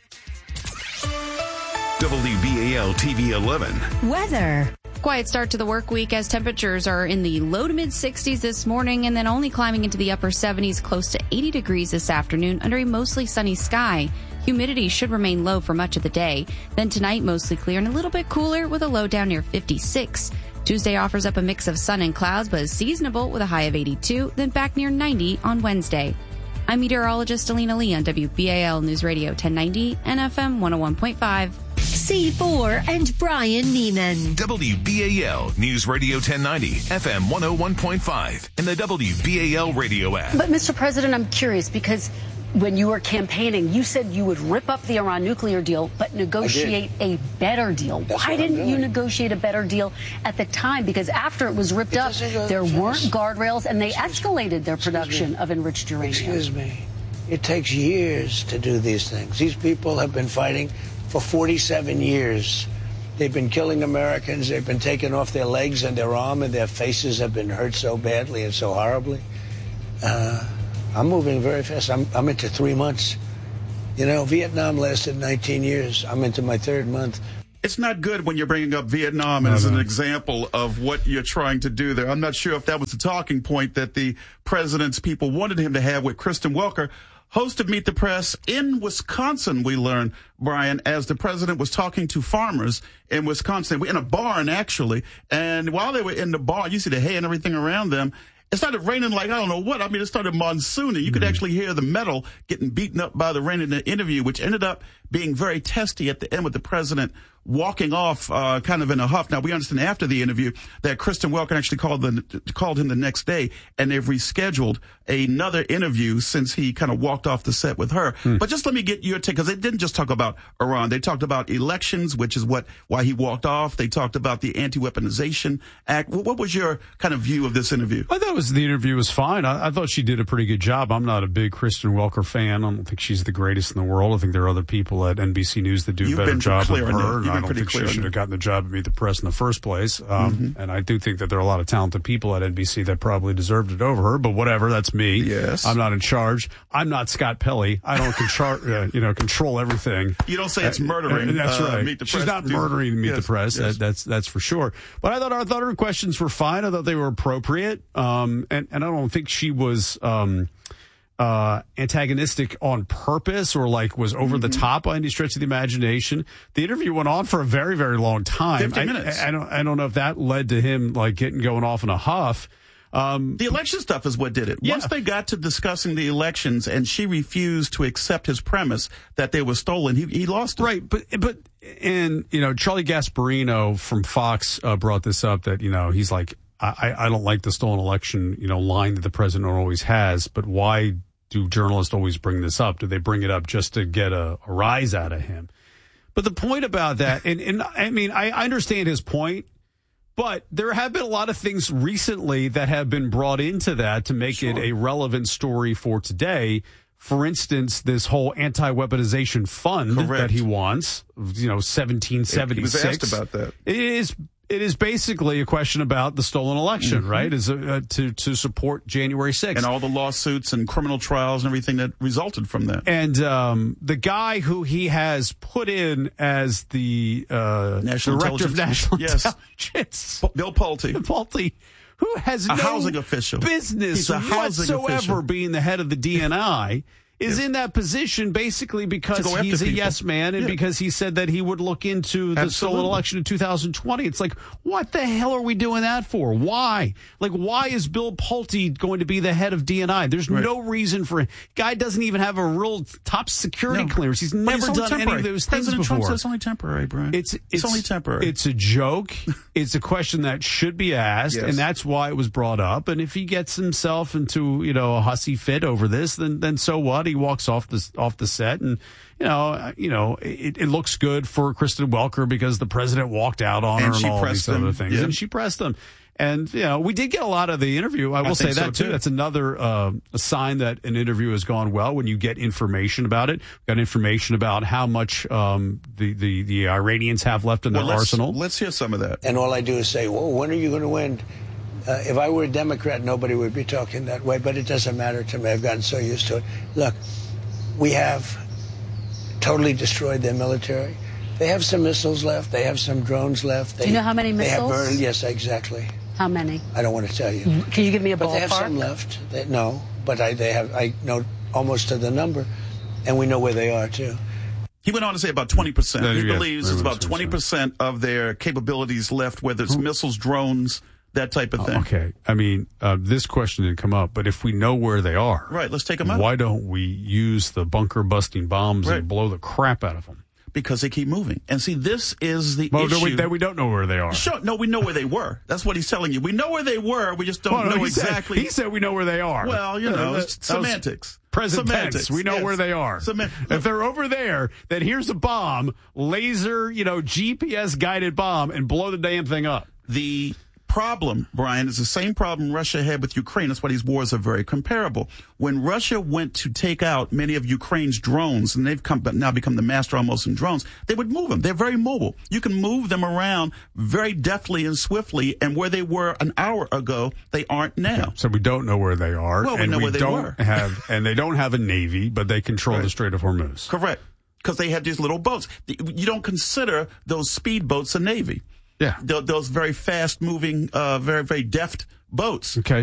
W B A L T V eleven.
Weather.
Quiet start to the work week as temperatures are in the low to mid sixties this morning and then only climbing into the upper seventies, close to eighty degrees this afternoon under a mostly sunny sky. Humidity should remain low for much of the day. Then tonight, mostly clear and a little bit cooler with a low down near fifty-six. Tuesday offers up a mix of sun and clouds, but is seasonable with a high of eighty-two, then back near ninety on Wednesday. I'm meteorologist Alina Lee on W B A L News Radio ten ninety and F M one oh one point five.
C four and Brian Neiman.
W B A L News Radio ten ninety, F M one oh one point five, and the W B A L radio app.
But, Mister President, I'm curious because when you were campaigning, you said you would rip up the Iran nuclear deal, but negotiate a better deal.
That's
Why
what I'm
didn't you
doing.
negotiate a better deal at the time? Because after it was ripped up, there weren't guardrails, and they escalated their production of enriched uranium.
Excuse me. It takes years to do these things. These people have been fighting for forty-seven years. They've been killing Americans. They've been taking off their legs and their arm, and their faces have been hurt so badly and so horribly. Uh, I'm moving very fast. I'm, I'm into three months. You know, Vietnam lasted nineteen years. I'm into my third month.
It's not good when you're bringing up Vietnam
No,
as
no.
an example of what you're trying to do there. I'm not sure if that was the talking point that the president's people wanted him to have with Kristen Welker, host of Meet the Press in Wisconsin, we learned, Brian, as the president was talking to farmers in Wisconsin. We're in a barn, actually, and while they were in the barn, you see the hay and everything around them. It started raining like I don't know what. I mean, it started monsooning. You could
Mm-hmm.
actually hear the metal getting beaten up by the rain in the interview, which ended up being very testy at the end with the president walking off uh, kind of in a huff. Now, we understand after the interview that Kristen Welker actually called, the, called him the next day, and they've rescheduled another interview since he kind of walked off the set with her.
Hmm.
But just let me get your take, because they didn't just talk about Iran. They talked about elections, which is what why he walked off. They talked about the Anti-Weaponization Act. What, what was your kind of view of this interview?
I thought it was, the interview was fine. I, I thought she did a pretty good job. I'm not a big Kristen Welker fan. I don't think she's the greatest in the world. I think there are other people at N B C News that do
You've
a better
been
job
clear
than
on that.
her.
You've
And I
been
don't
pretty
think she
clear on
should
that.
have gotten the job at Meet the Press in the first place. Um,
Mhm.
And I do think that there are a lot of talented people at N B C that probably deserved it over her. But whatever, that's me.
Yes.
I'm not in charge. I'm not Scott Pelley. I don't control, uh, you know, control everything.
You don't say it's
Uh,
murdering.
uh, that's
uh,
right.
Meet the
She's
Press
not
to do-
murdering Meet
Yes,
the Press.
yes.
That, that's that's for sure. But I thought I thought her questions were fine. I thought they were appropriate. Um, and and I don't think she was um, uh, antagonistic on purpose or like was over the top by any stretch of the imagination. The interview went on for a very very long time.
fifty
I,
minutes.
I, I don't I don't know if that led to him like getting going off in a huff. Um,
The election stuff is what did it.
Yeah.
Once they got to discussing the elections and she refused to accept his premise that they were stolen, he, he lost it.
Right, but but and you know Charlie Gasparino from Fox uh, brought this up that you know he's like I, I don't like the stolen election you know line that the president always has, but why do journalists always bring this up? Do they bring it up just to get a, a rise out of him? But the point about that, and, and I mean I, I understand his point. But there have been a lot of things recently that have been brought into that to make
Sure.
it a relevant story for today. For instance, this whole anti-weaponization fund
Correct.
that he wants, you know, seventeen seventy-six.
He was asked about that.
It is it is basically a question about the stolen election,
Mhm.
right? Is uh, to to support January sixth.
And all the lawsuits and criminal trials and everything that resulted from that.
And um, the guy who he has put in as the uh,
National
director of
Intelligence.
national
Yes.
intelligence,
Bill Pulte.
Pulte, who has
A
no
housing official.
business
He's a housing
whatsoever
official.
being the head of the D N I, is
yes.
in that position basically because
To go
he's
after
a
people.
yes man and
Yeah.
because he said that he would look into the
Absolutely.
stolen election in two thousand twenty. It's like, what the hell are we doing that for? Why? Like, why is Bill Pulte going to be the head of D N I? There's
Right.
no reason for Guy doesn't even have a real top security
No.
clearance. He's
But
never
it's only
done any
temporary.
of those things
President
before.
Trump said it's only temporary, Brian.
It's,
It's,
it's
only temporary.
It's a joke. It's a question that should be asked,
Yes.
and that's why it was brought up. And if he gets himself into, you know, a hussy fit over this, then then so what? He walks off the off the set, and you know, you know, it, it looks good for Kristen Welker because the president walked out on
And
her
she
and all
pressed
these
him.
other things,
Yeah.
and she pressed him. And, you know, we did get a lot of the interview. I will
I
say
think
that,
so,
too.
too.
That's another uh, a sign that an interview has gone well when you get information about it. We got information about how much um, the, the, the Iranians have left in
well,
their
let's,
arsenal.
Let's hear some of that.
And all I do is say, well, when are you going to win? Uh, if I were a Democrat, nobody would be talking that way, but it doesn't matter to me. I've gotten so used to it. Look, we have totally destroyed their military. They have some missiles left. They have some drones left. They,
Do you know how many
they have
missiles?
burned, yes, exactly.
How many?
I don't want to tell you.
Can you give me a
But
ballpark?
they have some left. They, no, but I, they have. I know almost to the number, and we know where they are too.
He went on to say about twenty percent.
Yeah,
He
yeah,
believes there's about twenty percent of their capabilities left, whether it's missiles, drones, that type of thing.
Oh, okay. I mean, uh, this question didn't come up, but if we know where they are,
Right, let's take them out.
why don't we use the bunker busting bombs
Right.
and blow the crap out of them?
Because they keep moving. And see, this is the
Well,
issue.
no, we, that we don't know where they are.
Sure, no, we know where they were. That's what he's telling you. We know where they were. We just don't
Well, no,
know
he said-
exactly.
he said we know where they are.
Well, you
Yeah,
know,
that-
it's
that was
semantics.
Present
Semantics,
tense. We know
yes.
where they are.
Seman-
if they're over there, then here's a bomb, laser, you know, G P S guided bomb, and blow the damn thing up.
The problem, Brian, is the same problem Russia had with Ukraine. That's why these wars are very comparable. When Russia went to take out many of Ukraine's drones, and they've come, now become the master almost in drones, they would move them. They're very mobile. You can move them around very deftly and swiftly, and where they were an hour ago, they aren't now.
So we don't know where they are.
Well, we
and
know
we
where they
don't
were.
have, and they don't have a navy, but they control
Right.
the Strait of Hormuz.
Correct. Because they have these little boats. You don't consider those speed boats a navy.
Yeah.
Those very fast moving, uh, very, very deft boats.
Okay.